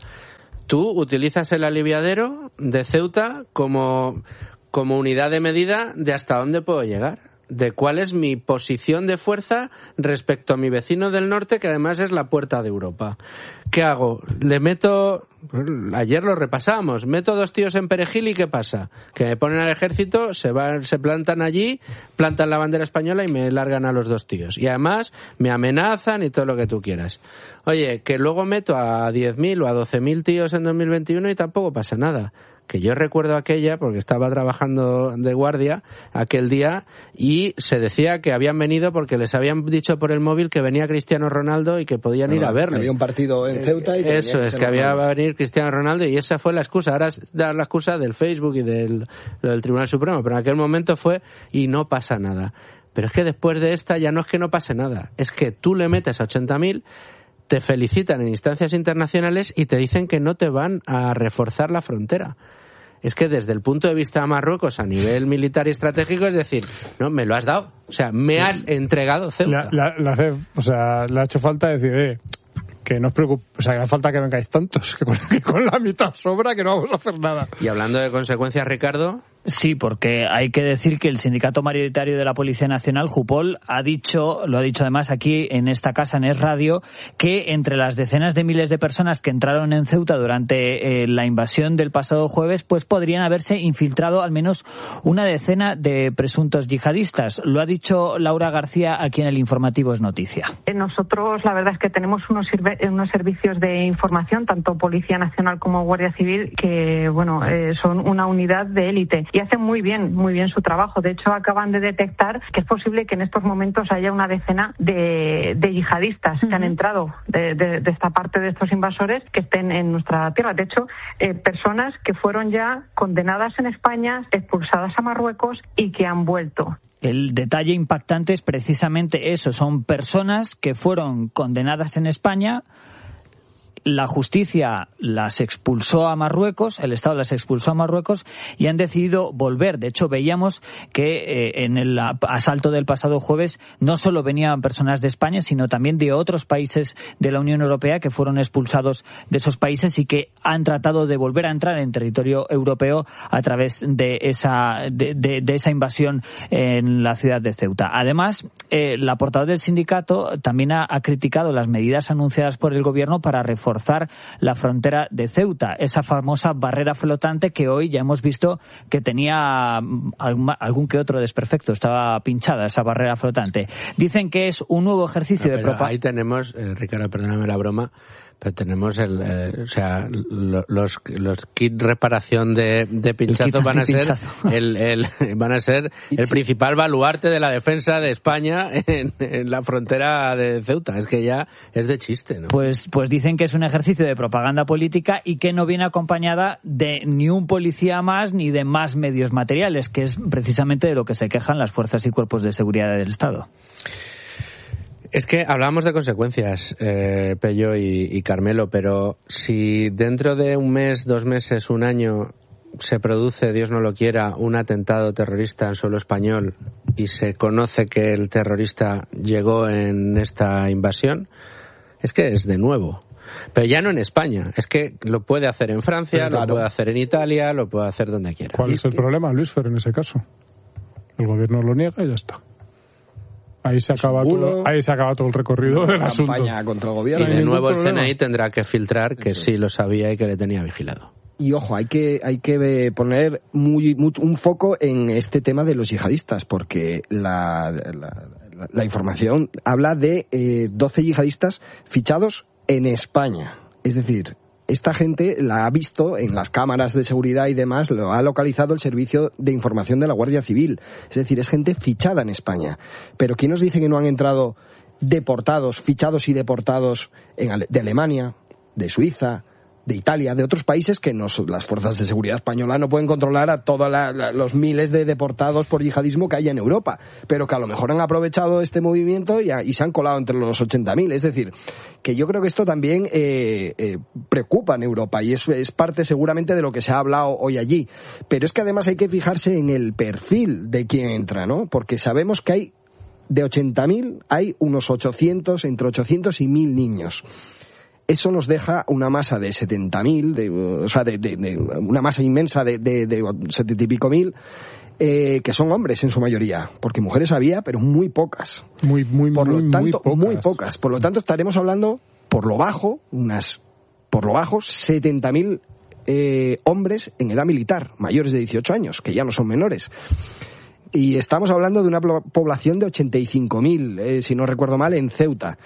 Tú utilizas el aliviadero de Ceuta como, como unidad de medida de hasta dónde puedo llegar, de cuál es mi posición de fuerza respecto a mi vecino del norte, que además es la puerta de Europa. ¿Qué hago? Le meto... Ayer lo repasamos. Meto dos tíos en Perejil y ¿qué pasa? Que me ponen al ejército, se van, se plantan allí, plantan la bandera española y me largan a los dos tíos. Y además me amenazan y todo lo que tú quieras. Oye, que luego meto a diez mil o a doce mil tíos en dos mil veintiuno y tampoco pasa nada. Que yo recuerdo aquella, porque estaba trabajando de guardia aquel día, y se decía que habían venido porque les habían dicho por el móvil que venía Cristiano Ronaldo y que podían ir a verle. Había un partido en Ceuta y... Eso es, que había va a venir Cristiano Ronaldo, y esa fue la excusa. Ahora es dar la excusa del Facebook y del, del Tribunal Supremo, pero en aquel momento fue y no pasa nada. Pero es que después de esta ya no es que no pase nada, es que tú le metes a ochenta mil, te felicitan en instancias internacionales y te dicen que no te van a reforzar la frontera. Es que desde el punto de vista de Marruecos a nivel militar y estratégico, es decir, no, me lo has dado, o sea, me has entregado Ceuta. La, la, la, o sea, le ha hecho falta decir, eh, que no os preocupéis, o sea, que no hace falta que vengáis tantos, que con, que con la mitad sobra, que no vamos a hacer nada. Y hablando de consecuencias, Ricardo... Sí, porque hay que decir que el Sindicato Mayoritario de la Policía Nacional, Jupol, ha dicho, lo ha dicho además aquí en esta casa, en Es Radio, que entre las decenas de miles de personas que entraron en Ceuta durante eh, la invasión del pasado jueves, pues podrían haberse infiltrado al menos una decena de presuntos yihadistas. Lo ha dicho Laura García aquí en el informativo Es Noticia. Nosotros, la verdad es que tenemos unos, unos servicios de información, tanto Policía Nacional como Guardia Civil, que bueno, eh, son una unidad de élite. Y hacen muy bien, muy bien su trabajo. De hecho, acaban de detectar que es posible que en estos momentos haya una decena de, de yihadistas uh-huh. que han entrado de, de, de esta parte de estos invasores que estén en nuestra tierra. De hecho, eh, personas que fueron ya condenadas en España, expulsadas a Marruecos y que han vuelto. El detalle impactante es precisamente eso. Son personas que fueron condenadas en España. La justicia las expulsó a Marruecos, el Estado las expulsó a Marruecos y han decidido volver. De hecho, veíamos que eh, en el asalto del pasado jueves no solo venían personas de España, sino también de otros países de la Unión Europea que fueron expulsados de esos países y que han tratado de volver a entrar en territorio europeo a través de esa, de, de, de esa invasión en la ciudad de Ceuta. Además, eh, la portavoz del sindicato también ha, ha criticado las medidas anunciadas por el gobierno para reforzar reforzar la frontera de Ceuta, esa famosa barrera flotante que hoy ya hemos visto que tenía algún que otro desperfecto, estaba pinchada esa barrera flotante. Dicen que es un nuevo ejercicio no, de propaganda. Ahí tenemos, eh, Ricardo, perdóname la broma, pero tenemos el, eh, o sea, lo, los los kits reparación de, de pinchazo van a ser el, el van a ser el principal baluarte de la defensa de España en, en la frontera de Ceuta. Es que ya es de chiste, ¿no? Pues pues dicen que es un ejercicio de propaganda política y que no viene acompañada de ni un policía más ni de más medios materiales, que es precisamente de lo que se quejan las fuerzas y cuerpos de seguridad del Estado. Es que hablábamos de consecuencias, eh, Pello y, y Carmelo, pero si dentro de un mes, dos meses, un año se produce, Dios no lo quiera, un atentado terrorista en suelo español y se conoce que el terrorista llegó en esta invasión, es que es de nuevo. Pero ya no en España, es que lo puede hacer en Francia, claro. Lo puede hacer en Italia, lo puede hacer donde quiera. ¿Cuál es el problema, Luis Fer, en ese caso? El gobierno lo niega y ya está. Ahí se acaba todo, ahí se acaba todo el recorrido del asunto. Campaña contra el gobierno. Y de nuevo el C N I tendrá que filtrar que sí lo sabía y que le tenía vigilado. Y ojo, hay que hay que poner muy, muy un foco en este tema de los yihadistas, porque la, la, la, la información habla de eh, doce yihadistas fichados en España. Es decir, esta gente la ha visto en las cámaras de seguridad y demás, lo ha localizado el Servicio de Información de la Guardia Civil. Es decir, es gente fichada en España. Pero ¿quién nos dice que no han entrado deportados, fichados y deportados en, de Alemania, de Suiza, de Italia, de otros países que nos, las fuerzas de seguridad españolas no pueden controlar a todos los miles de deportados por yihadismo que hay en Europa, pero que a lo mejor han aprovechado este movimiento y, a, y se han colado entre los ochenta mil. Es decir, que yo creo que esto también eh, eh, preocupa en Europa y es, es parte seguramente de lo que se ha hablado hoy allí. Pero es que además hay que fijarse en el perfil de quien entra, ¿no? Porque sabemos que hay de ochenta mil, hay unos ochocientos, entre ochocientos y mil niños. Eso nos deja una masa de setenta mil, de, o sea, de, de, de una masa inmensa de, de, de setenta y pico mil, eh, que son hombres en su mayoría, porque mujeres había, pero muy pocas. Muy, muy, por lo muy, tanto, muy pocas. muy pocas. Por lo tanto, estaremos hablando, por lo bajo, unas, por lo bajo, setenta mil eh, hombres en edad militar, mayores de dieciocho años, que ya no son menores. Y estamos hablando de una población de ochenta y cinco mil, eh, si no recuerdo mal, en Ceuta.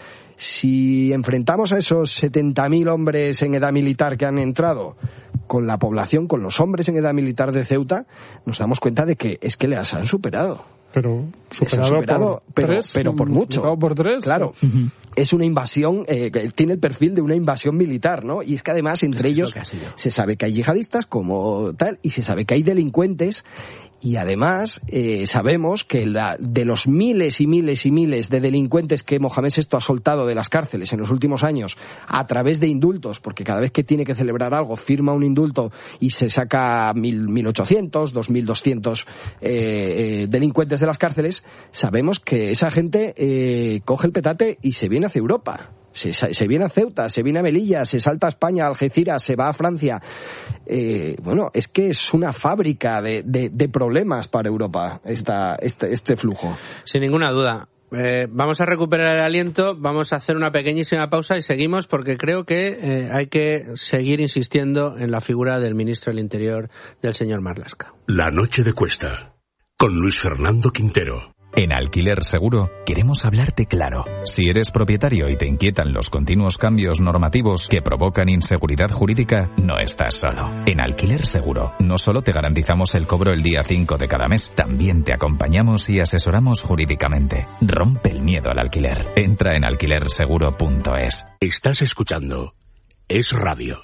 Si enfrentamos a esos setenta mil hombres en edad militar que han entrado con la población, con los hombres en edad militar de Ceuta, nos damos cuenta de que es que les han superado. Pero superado, superado por pero, tres, pero por mucho. Superado por tres. Claro. Uh-huh. Es una invasión, eh, tiene el perfil de una invasión militar, ¿no? Y es que además entre es ellos se sabe que hay yihadistas como tal y se sabe que hay delincuentes. Y además eh, sabemos que la, de los miles y miles y miles de delincuentes que Mohamed sexto ha soltado de las cárceles en los últimos años a través de indultos, porque cada vez que tiene que celebrar algo firma un indulto y se saca mil, mil ochocientos, dos mil doscientos eh, eh, delincuentes de las cárceles, sabemos que esa gente eh, coge el petate y se viene hacia Europa. Se, se viene a Ceuta, se viene a Melilla, se salta a España, a Algeciras, se va a Francia. Eh, bueno, es que es una fábrica de, de, de problemas para Europa esta, este, este flujo. Sin ninguna duda. Eh, vamos a recuperar el aliento, vamos a hacer una pequeñísima pausa y seguimos porque creo que eh, hay que seguir insistiendo en la figura del ministro del Interior, del señor Marlaska. La noche de Cuesta, con Luis Fernando Quintero. En Alquiler Seguro queremos hablarte claro. Si eres propietario y te inquietan los continuos cambios normativos que provocan inseguridad jurídica, no estás solo. En Alquiler Seguro no solo te garantizamos el cobro el día cinco de cada mes, también te acompañamos y asesoramos jurídicamente. Rompe el miedo al alquiler. Entra en alquiler seguro punto es. Estás escuchando Es Radio.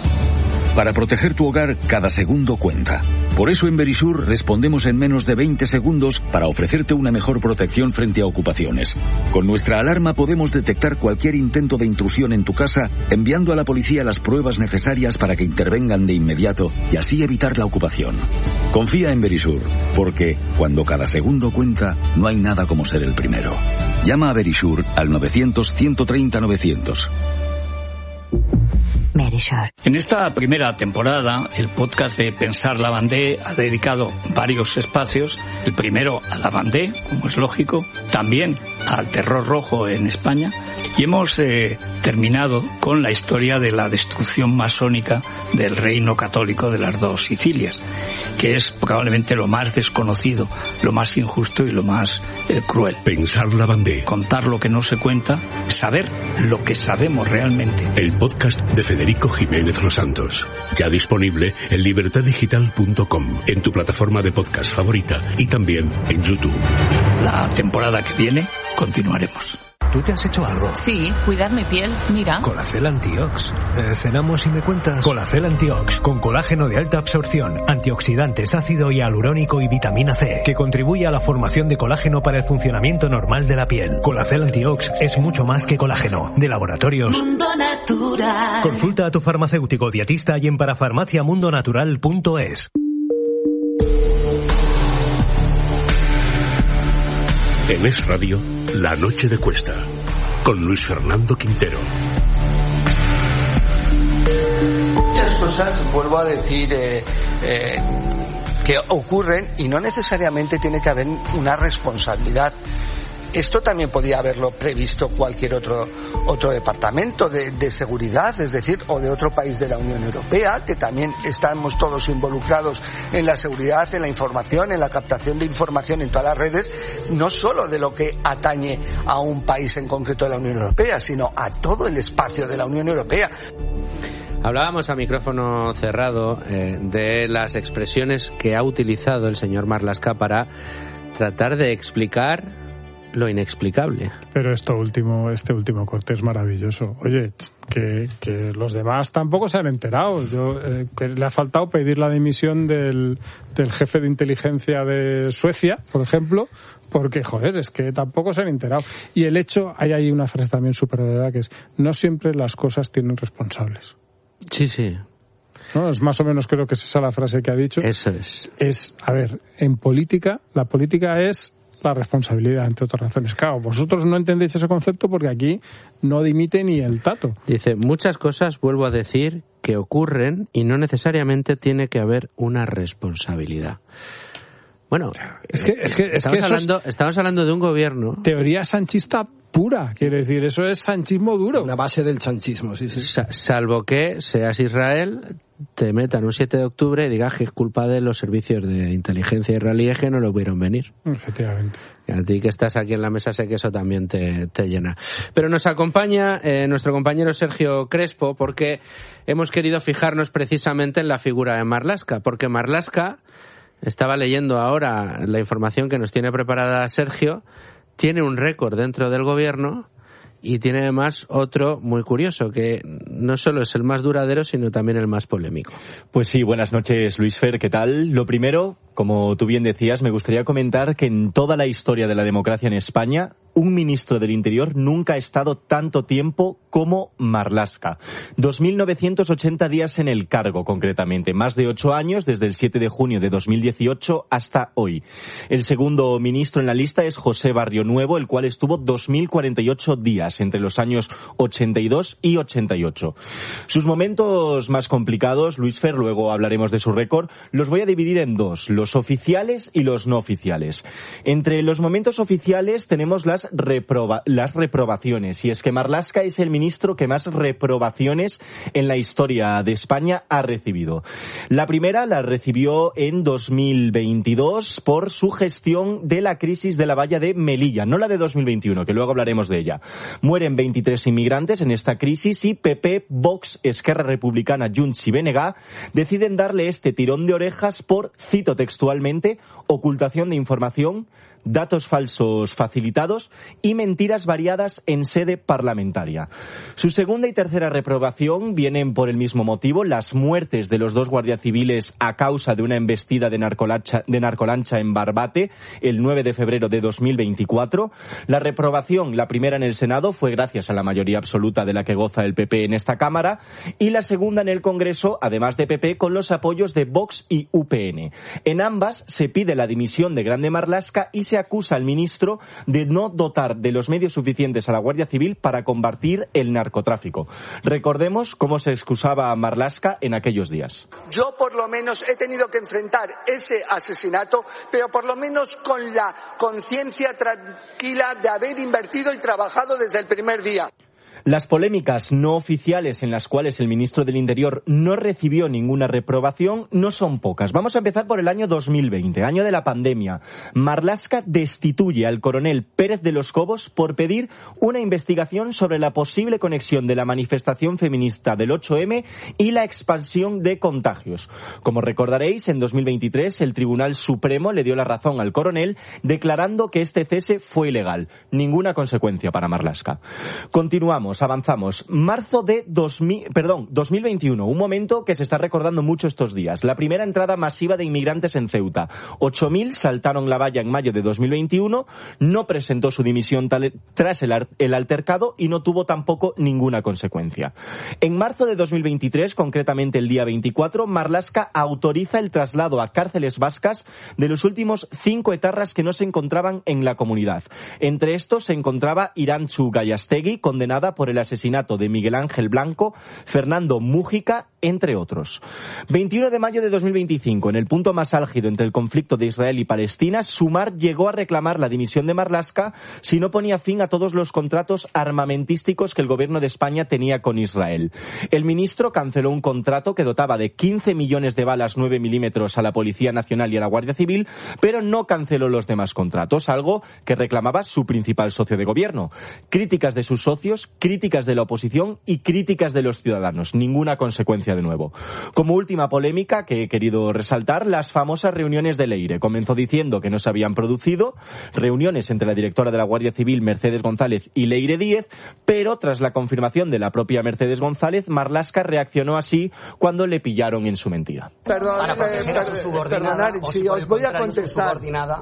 Para proteger tu hogar, cada segundo cuenta. Por eso en Verisur respondemos en menos de veinte segundos para ofrecerte una mejor protección frente a ocupaciones. Con nuestra alarma podemos detectar cualquier intento de intrusión en tu casa, enviando a la policía las pruebas necesarias para que intervengan de inmediato y así evitar la ocupación. Confía en Verisur, porque cuando cada segundo cuenta, no hay nada como ser el primero. Llama a Verisur al novecientos, ciento treinta, novecientos. En esta primera temporada, el podcast de Pensar Lavandé ha dedicado varios espacios. El primero a Lavandé, como es lógico, también al terror rojo en España. Y hemos eh, terminado con la historia de la destrucción masónica del reino católico de las dos Sicilias, que es probablemente lo más desconocido, lo más injusto y lo más eh, cruel. Pensar Lavandé. Contar lo que no se cuenta, saber lo que sabemos realmente. El podcast de Federico Jiménez Los Santos, ya disponible en libertad digital punto com, en tu plataforma de podcast favorita y también en YouTube. La temporada que viene continuaremos. ¿Tú te has hecho algo? Sí, cuidar mi piel, mira. Colacel Antiox. Eh, cenamos y me cuentas. Colacel Antiox, con colágeno de alta absorción, antioxidantes, ácido hialurónico y vitamina C, que contribuye a la formación de colágeno para el funcionamiento normal de la piel. Colacel Antiox es mucho más que colágeno. De Laboratorios Mundo Natural. Consulta a tu farmacéutico dietista y en parafarmacia mundo natural punto es. En Es Radio, La Noche de Cuesta, con Luis Fernando Quintero. Muchas cosas, vuelvo a decir, eh, eh, que ocurren y no necesariamente tiene que haber una responsabilidad. esto también podía haberlo previsto cualquier otro otro departamento de, de seguridad, es decir, o de otro país de la Unión Europea, que también estamos todos involucrados en la seguridad, en la información, en la captación de información en todas las redes, no solo de lo que atañe a un país en concreto de la Unión Europea, sino a todo el espacio de la Unión Europea. Hablábamos a micrófono cerrado eh, de las expresiones que ha utilizado el señor Marlaska para tratar de explicar lo inexplicable. Pero esto último, este último corte es maravilloso. Oye, que, que los demás tampoco se han enterado. Yo, eh, que le ha faltado pedir la dimisión del, del jefe de inteligencia de Suecia, por ejemplo, porque, joder, es que tampoco se han enterado. Y el hecho, hay ahí una frase también súper verdad, que es, no siempre las cosas tienen responsables. Sí, sí. ¿No? Es más o menos, creo que es esa la frase que ha dicho. Eso es. Es, a ver, en política, la política es la responsabilidad, entre otras razones. Claro, vosotros no entendéis ese concepto porque aquí no dimite ni el tato. Dice, muchas cosas, vuelvo a decir, que ocurren y no necesariamente tiene que haber una responsabilidad. Bueno, es que, es que, es estamos, que hablando, es estamos hablando de un gobierno... Teoría sanchista pura, quiere decir, eso es sanchismo duro. La base del sanchismo, sí, sí. Sa- salvo que seas Israel, te metan un siete de octubre y digas que es culpa de los servicios de inteligencia israelíes que no lo vieron venir. Efectivamente. Y a ti que estás aquí en la mesa sé que eso también te, te llena. Pero nos acompaña eh, nuestro compañero Sergio Crespo porque hemos querido fijarnos precisamente en la figura de Marlaska, porque Marlaska, estaba leyendo ahora la información que nos tiene preparada Sergio, tiene un récord dentro del gobierno y tiene además otro muy curioso, que no solo es el más duradero, sino también el más polémico. Pues sí, buenas noches, Luis Fer, ¿qué tal? Lo primero, como tú bien decías, me gustaría comentar que en toda la historia de la democracia en España, un ministro del Interior nunca ha estado tanto tiempo como Marlaska. dos mil novecientos ochenta días en el cargo, concretamente. Más de ocho años, desde el siete de junio de dos mil dieciocho hasta hoy. El segundo ministro en la lista es José Barrio Nuevo, el cual estuvo dos mil cuarenta y ocho días entre los años ochenta y dos y ochenta y ocho. Sus momentos más complicados, Luis Fer, luego hablaremos de su récord, los voy a dividir en dos, los oficiales y los no oficiales. Entre los momentos oficiales tenemos las Reproba, las reprobaciones, y es que Marlaska es el ministro que más reprobaciones en la historia de España ha recibido. La primera la recibió en dos mil veintidós por su gestión de la crisis de la valla de Melilla, no la de dos mil veintiuno, que luego hablaremos de ella. Mueren veintitrés inmigrantes en esta crisis y P P, Vox, Esquerra Republicana, Junts y B N G deciden darle este tirón de orejas por, cito textualmente, ocultación de información, datos falsos facilitados y mentiras variadas en sede parlamentaria. Su segunda y tercera reprobación vienen por el mismo motivo, las muertes de los dos guardias civiles a causa de una embestida de narcolancha, de narcolancha en Barbate el nueve de febrero de dos mil veinticuatro. La reprobación, la primera en el Senado, fue gracias a la mayoría absoluta de la que goza el P P en esta Cámara, y la segunda en el Congreso, además de P P, con los apoyos de Vox y U P N. En ambas se pide la dimisión de Grande Marlaska y se acusa al ministro de no dotar de los medios suficientes a la Guardia Civil para combatir el narcotráfico. Recordemos cómo se excusaba a Marlaska en aquellos días. Yo por lo menos he tenido que enfrentar ese asesinato, pero por lo menos con la conciencia tranquila de haber invertido y trabajado desde el primer día. Las polémicas no oficiales en las cuales el ministro del Interior no recibió ninguna reprobación no son pocas. Vamos a empezar por el año dos mil veinte, año de la pandemia. Marlaska destituye al coronel Pérez de los Cobos por pedir una investigación sobre la posible conexión de la manifestación feminista del ocho eme y la expansión de contagios. Como recordaréis, en dos mil veintitrés el Tribunal Supremo le dio la razón al coronel declarando que este cese fue ilegal. Ninguna consecuencia para Marlaska. Continuamos. Avanzamos. Marzo de dos mil, perdón, dos mil veintiuno, un momento que se está recordando mucho estos días. La primera entrada masiva de inmigrantes en Ceuta. ocho mil saltaron la valla en mayo de dos mil veintiuno, no presentó su dimisión tal, tras el, el altercado y no tuvo tampoco ninguna consecuencia. En marzo de dos mil veintitrés, concretamente el día veinticuatro, Marlaska autoriza el traslado a cárceles vascas de los últimos cinco etarras que no se encontraban en la comunidad. Entre estos se encontraba Irantzu Gallastegui, condenada por por el asesinato de Miguel Ángel Blanco, Fernando Mújica entre otros. veintiuno de mayo de dos mil veinticinco, en el punto más álgido entre el conflicto de Israel y Palestina, Sumar llegó a reclamar la dimisión de Marlaska si no ponía fin a todos los contratos armamentísticos que el gobierno de España tenía con Israel. El ministro canceló un contrato que dotaba de quince millones de balas nueve milímetros a la Policía Nacional y a la Guardia Civil, pero no canceló los demás contratos, algo que reclamaba su principal socio de gobierno. Críticas de sus socios, críticas de la oposición y críticas de los ciudadanos. Ninguna consecuencia de nuevo. Como última polémica que he querido resaltar, las famosas reuniones de Leire. Comenzó diciendo que no se habían producido reuniones entre la directora de la Guardia Civil, Mercedes González, y Leire Díez, pero tras la confirmación de la propia Mercedes González, Marlaska reaccionó así cuando le pillaron en su mentira. Perdón, para proteger a su subordinada, perdonar, o si si os voy a contestar.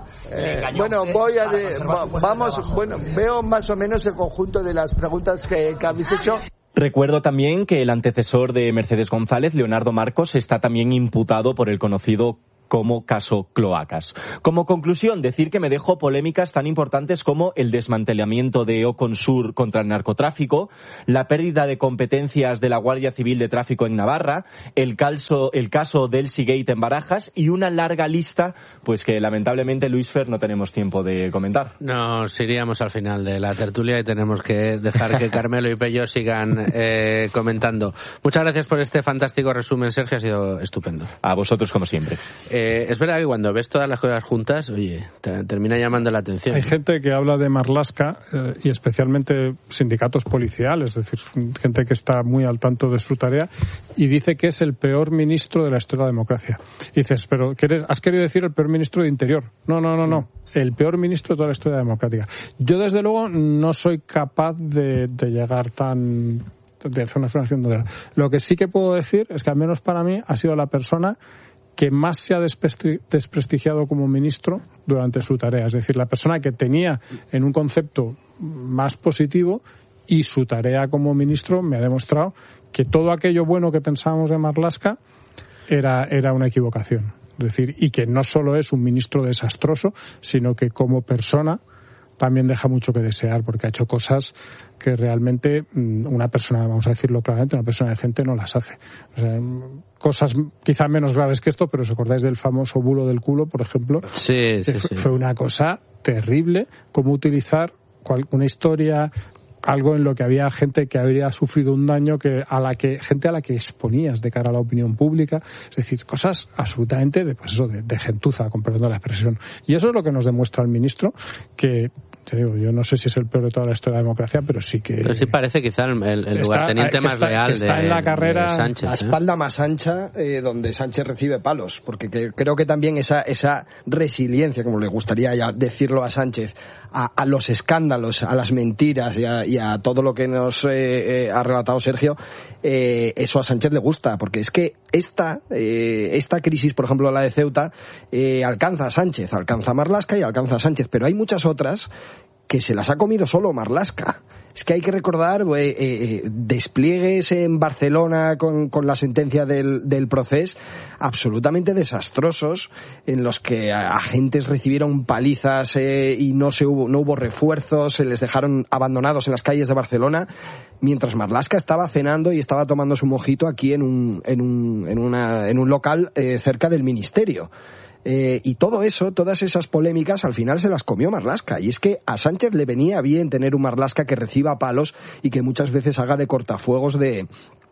Eh, bueno, voy a de, vamos, bueno, veo más o menos el conjunto de las preguntas que, que habéis hecho. Recuerdo también que el antecesor de Mercedes González, Leonardo Marcos, está también imputado por el conocido como caso Cloacas. Como conclusión, decir que me dejo polémicas tan importantes como el desmantelamiento de Oconsur contra el narcotráfico, la pérdida de competencias de la Guardia Civil de Tráfico en Navarra, el caso, el caso del Seagate en Barajas y una larga lista, pues que lamentablemente, Luis Fer, no tenemos tiempo de comentar. Nos iríamos al final de la tertulia y tenemos que dejar que Carmelo y Pello sigan eh, comentando. Muchas gracias por este fantástico resumen, Sergio, ha sido estupendo. A vosotros, como siempre. Eh, es verdad que cuando ves todas las cosas juntas, oye, te, termina llamando la atención. Hay gente que habla de Marlaska eh, y especialmente sindicatos policiales, es decir, gente que está muy al tanto de su tarea y dice que es el peor ministro de la historia de la democracia. Y dices, pero ¿quieres, has querido decir el peor ministro de Interior? No, no, no, no. El peor ministro de toda la historia democrática. Yo, desde luego, no soy capaz de, de llegar tan... de hacer una afirmación de... Lo que sí que puedo decir es que, al menos para mí, ha sido la persona que más se ha desprestigiado como ministro durante su tarea. Es decir, la persona que tenía en un concepto más positivo, y su tarea como ministro me ha demostrado que todo aquello bueno que pensábamos de Marlaska era, era una equivocación. Es decir, y que no solo es un ministro desastroso, sino que como persona también deja mucho que desear, porque ha hecho cosas que realmente una persona, vamos a decirlo claramente, una persona decente no las hace. O sea, cosas quizá menos graves que esto, pero os acordáis del famoso bulo del culo, por ejemplo. Sí, sí, sí. Fue una cosa terrible, cómo utilizar una historia, algo en lo que había gente que habría sufrido un daño, que a la que gente a la que exponías de cara a la opinión pública, es decir, cosas absolutamente de, pues eso, de, de gentuza, con perdón de la expresión. Y eso es lo que nos demuestra el ministro, que te digo, yo no sé si es el peor de toda la historia de la democracia, pero sí que... Pero sí parece quizá el, el lugarteniente está, más está, leal está de, en la carrera, de Sánchez. La espalda ¿eh? más ancha, eh, donde Sánchez recibe palos, porque que, creo que también esa, esa resiliencia, como le gustaría ya decirlo a Sánchez, a, a los escándalos, a las mentiras y a, y a todo lo que nos eh, eh, ha relatado Sergio, eh, eso a Sánchez le gusta, porque es que esta, eh, esta crisis, por ejemplo la de Ceuta, eh, alcanza a Sánchez, alcanza a Marlaska y alcanza a Sánchez, pero hay muchas otras que se las ha comido solo Marlaska. Es que hay que recordar eh, eh, despliegues en Barcelona con, con la sentencia del, del procés absolutamente desastrosos, en los que agentes recibieron palizas eh, y no se hubo no hubo refuerzos, se les dejaron abandonados en las calles de Barcelona, mientras Marlaska estaba cenando y estaba tomando su mojito aquí en un en un en una en un local eh, cerca del ministerio. Eh, y todo eso, todas esas polémicas, al final se las comió Marlaska. Y es que a Sánchez le venía bien tener un Marlaska que reciba palos y que muchas veces haga de cortafuegos de,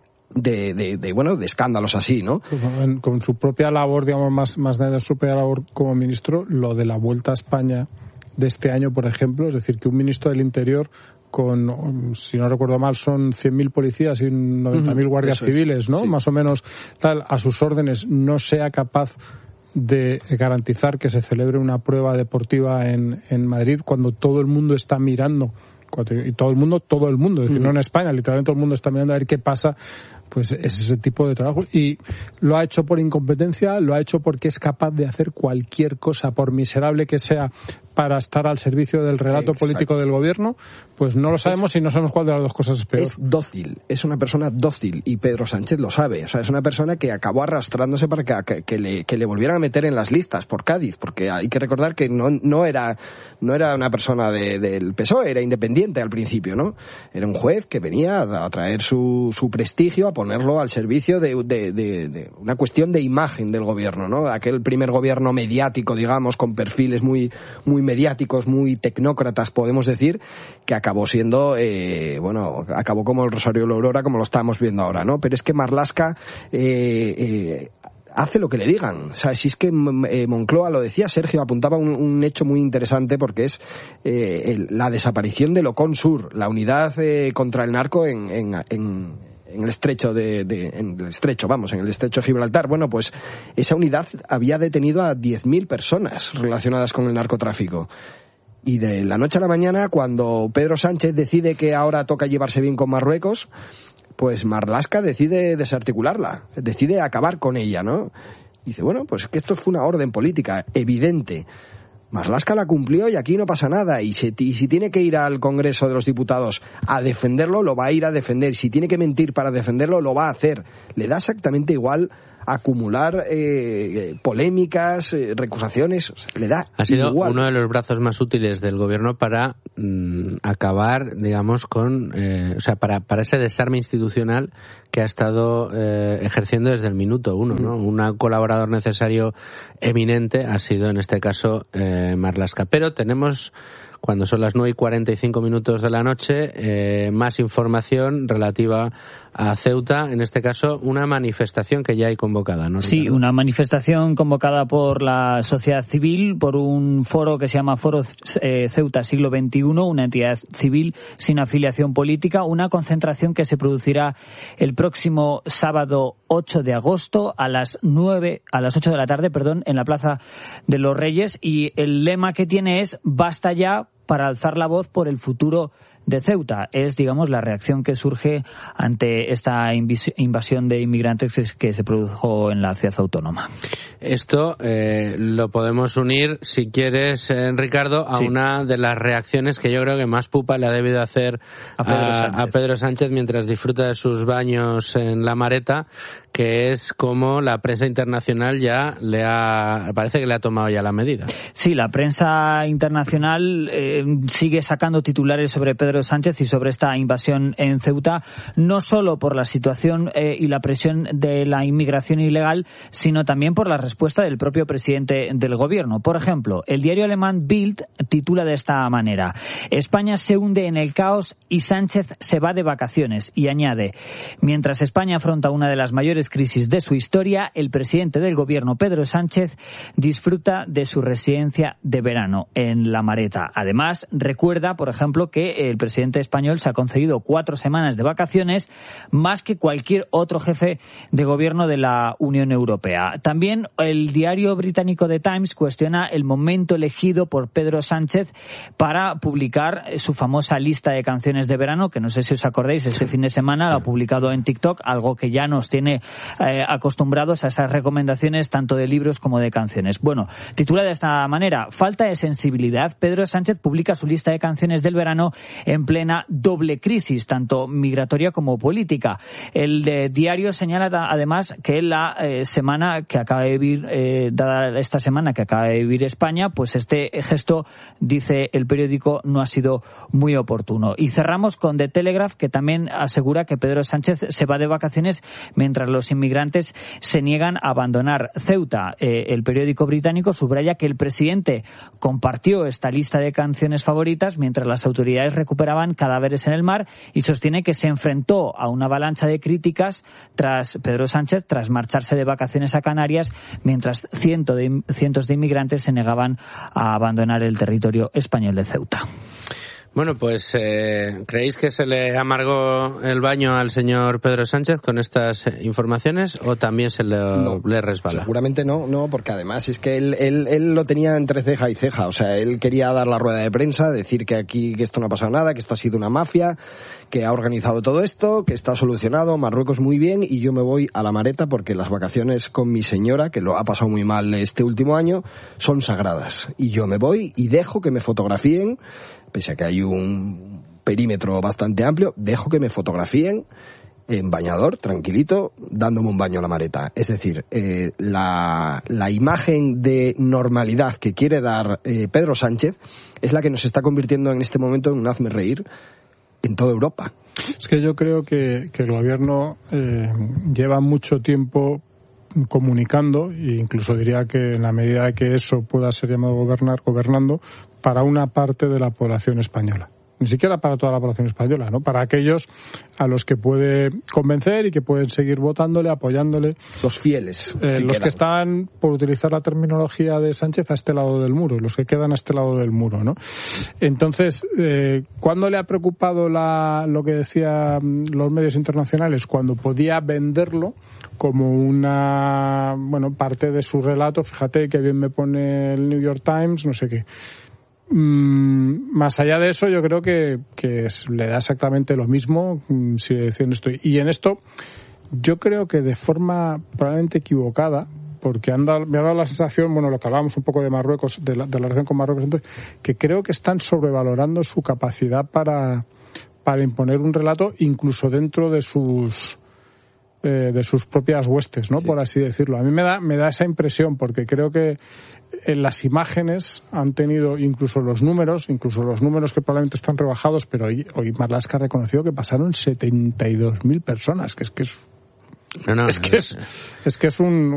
de, de, de bueno, de escándalos así, ¿no? Con, con su propia labor, digamos, más, más de su propia labor como ministro, lo de la Vuelta a España de este año, por ejemplo, es decir, que un ministro del Interior con, si no recuerdo mal, son cien mil policías y noventa mil uh-huh, guardias civiles, es, ¿no? Sí. Más o menos, tal, a sus órdenes, no sea capaz de garantizar que se celebre una prueba deportiva en, en Madrid cuando todo el mundo está mirando, y todo el mundo, todo el mundo, es decir, uh-huh. no en España, literalmente todo el mundo está mirando a ver qué pasa, pues es ese tipo de trabajo. Y lo ha hecho por incompetencia, lo ha hecho porque es capaz de hacer cualquier cosa, por miserable que sea, para estar al servicio del relato Exacto. político del gobierno, pues no lo sabemos es, y no sabemos cuál de las dos cosas es peor. Es dócil, es una persona dócil y Pedro Sánchez lo sabe. O sea, es una persona que acabó arrastrándose para que, que, que, le, que le volvieran a meter en las listas por Cádiz, porque hay que recordar que no, no era no era una persona de, del P S O E, era independiente al principio, ¿no? Era un juez que venía a traer su, su prestigio, a ponerlo al servicio de, de, de, de una cuestión de imagen del gobierno, ¿no? Aquel primer gobierno mediático, digamos, con perfiles muy, muy mediáticos, muy tecnócratas, podemos decir, que acabó siendo, eh, bueno, acabó como el Rosario de la Aurora, como lo estamos viendo ahora, ¿no? Pero es que Marlaska eh, eh, hace lo que le digan. O sea, si es que eh, Moncloa, lo decía Sergio, apuntaba un, un hecho muy interesante, porque es eh, el, la desaparición del Ocon Sur, la unidad eh, contra el narco en, en, en en el estrecho de, de en el estrecho, vamos, en el estrecho de Gibraltar. Bueno, pues esa unidad había detenido a diez mil personas relacionadas con el narcotráfico. Y de la noche a la mañana, cuando Pedro Sánchez decide que ahora toca llevarse bien con Marruecos, pues Marlaska decide desarticularla, decide acabar con ella, ¿no? Dice, bueno, pues que esto fue una orden política evidente. Marlaska la cumplió y aquí no pasa nada. Y si, y si tiene que ir al Congreso de los Diputados a defenderlo, lo va a ir a defender. Si tiene que mentir para defenderlo, lo va a hacer. Le da exactamente igual acumular eh, polémicas, eh, recusaciones. O sea, le da Ha sido igual. Uno de los brazos más útiles del gobierno para mmm, acabar, digamos, con, eh, o sea, para, para ese desarme institucional que ha estado eh, ejerciendo desde el minuto uno, ¿no? Mm. Un colaborador necesario eminente ha sido, en este caso, eh, Marlaska. Pero tenemos, cuando son las nueve y cuarenta y cinco minutos de la noche, eh, más información relativa a Ceuta, en este caso una manifestación que ya hay convocada, ¿no, Ricardo? Sí, una manifestación convocada por la sociedad civil, por un foro que se llama Foro eh, Ceuta Siglo veintiuno, una entidad civil sin afiliación política, una concentración que se producirá el próximo sábado ocho de agosto a las nueve, a las ocho de la tarde, perdón, en la Plaza de los Reyes, y el lema que tiene es "Basta ya", para alzar la voz por el futuro de Ceuta. Es, digamos, la reacción que surge ante esta invasión de inmigrantes que se produjo en la ciudad autónoma. Esto eh, lo podemos unir, si quieres, eh, Ricardo, a sí. una de las reacciones que yo creo que más pupa le ha debido hacer a Pedro, a, a Pedro Sánchez mientras disfruta de sus baños en la Mareta, que es como la prensa internacional ya le ha, parece que le ha tomado ya la medida. Sí, la prensa internacional eh, sigue sacando titulares sobre Pedro Sánchez y sobre esta invasión en Ceuta, no solo por la situación eh, y la presión de la inmigración ilegal, sino también por la respuesta del propio presidente del gobierno. Por ejemplo, el diario alemán Bild titula de esta manera: España se hunde en el caos y Sánchez se va de vacaciones, y añade: mientras España afronta una de las mayores crisis de su historia, el presidente del gobierno, Pedro Sánchez, disfruta de su residencia de verano en La Mareta. Además, recuerda, por ejemplo, que el presidente español se ha concedido cuatro semanas de vacaciones, más que cualquier otro jefe de gobierno de la Unión Europea. También el diario británico The Times cuestiona el momento elegido por Pedro Sánchez para publicar su famosa lista de canciones de verano, que no sé si os acordáis, este fin de semana lo ha publicado en TikTok, algo que ya nos tiene eh, acostumbrados a esas recomendaciones tanto de libros como de canciones. Bueno, titula de esta manera: falta de sensibilidad. Pedro Sánchez publica su lista de canciones del verano en plena doble crisis, tanto migratoria como política. El de diario señala además que la eh, semana que acaba de vivir, eh, dada esta semana que acaba de vivir España, pues este gesto, dice el periódico, no ha sido muy oportuno. Y cerramos con The Telegraph, que también asegura que Pedro Sánchez se va de vacaciones mientras los inmigrantes se niegan a abandonar Ceuta. Eh, el periódico británico subraya que el presidente compartió esta lista de canciones favoritas mientras las autoridades recuperaban cadáveres en el mar, y sostiene que se enfrentó a una avalancha de críticas tras Pedro Sánchez tras marcharse de vacaciones a Canarias, mientras ciento de, cientos de inmigrantes se negaban a abandonar el territorio español de Ceuta. Bueno, pues eh, ¿creéis que se le amargó el baño al señor Pedro Sánchez con estas informaciones o también se le, no, le resbala? Seguramente no, no, porque además es que él, él, él lo tenía entre ceja y ceja. O sea, él quería dar la rueda de prensa, decir que aquí que esto no ha pasado nada, que esto ha sido una mafia, que ha organizado todo esto, que está solucionado, Marruecos muy bien, y yo me voy a la Mareta porque las vacaciones con mi señora, que lo ha pasado muy mal este último año, son sagradas. Y yo me voy y dejo que me fotografíen, pese a que hay un perímetro bastante amplio, dejo que me fotografíen en bañador, tranquilito, dándome un baño a la Mareta. Es decir, eh, la, la imagen de normalidad que quiere dar eh, Pedro Sánchez es la que nos está convirtiendo en este momento en un hazme reír en toda Europa. Es que yo creo que, que el gobierno eh, lleva mucho tiempo comunicando, e incluso diría que en la medida que eso pueda ser llamado gobernar, gobernando para una parte de la población española. Ni siquiera para toda la población española, ¿no? Para aquellos a los que puede convencer y que pueden seguir votándole, apoyándole. Los fieles. Eh, que los quedan. que están, por utilizar la terminología de Sánchez, a este lado del muro, los que quedan a este lado del muro, ¿no? Entonces, eh, ¿cuándo le ha preocupado la, lo que decían los medios internacionales? Cuando podía venderlo como una, bueno, parte de su relato. Fíjate que bien me pone el New York Times, no sé qué. Mm, más allá de eso, yo creo que, que es, le da exactamente lo mismo mm, si deciden esto. Y en esto, yo creo que de forma probablemente equivocada, porque han dado, me ha dado la sensación, bueno, lo que hablábamos un poco de Marruecos, de la, de la relación con Marruecos, entonces, que creo que están sobrevalorando su capacidad para, para imponer un relato, incluso dentro de sus eh, de sus propias huestes, ¿no? Sí. Por así decirlo. A mí me da, me da esa impresión, porque creo que en las imágenes han tenido incluso los números, incluso los números que probablemente están rebajados, pero hoy, hoy Marlaska ha reconocido que pasaron setenta y dos mil personas, que es que es, no, no, es, que es, es que es un,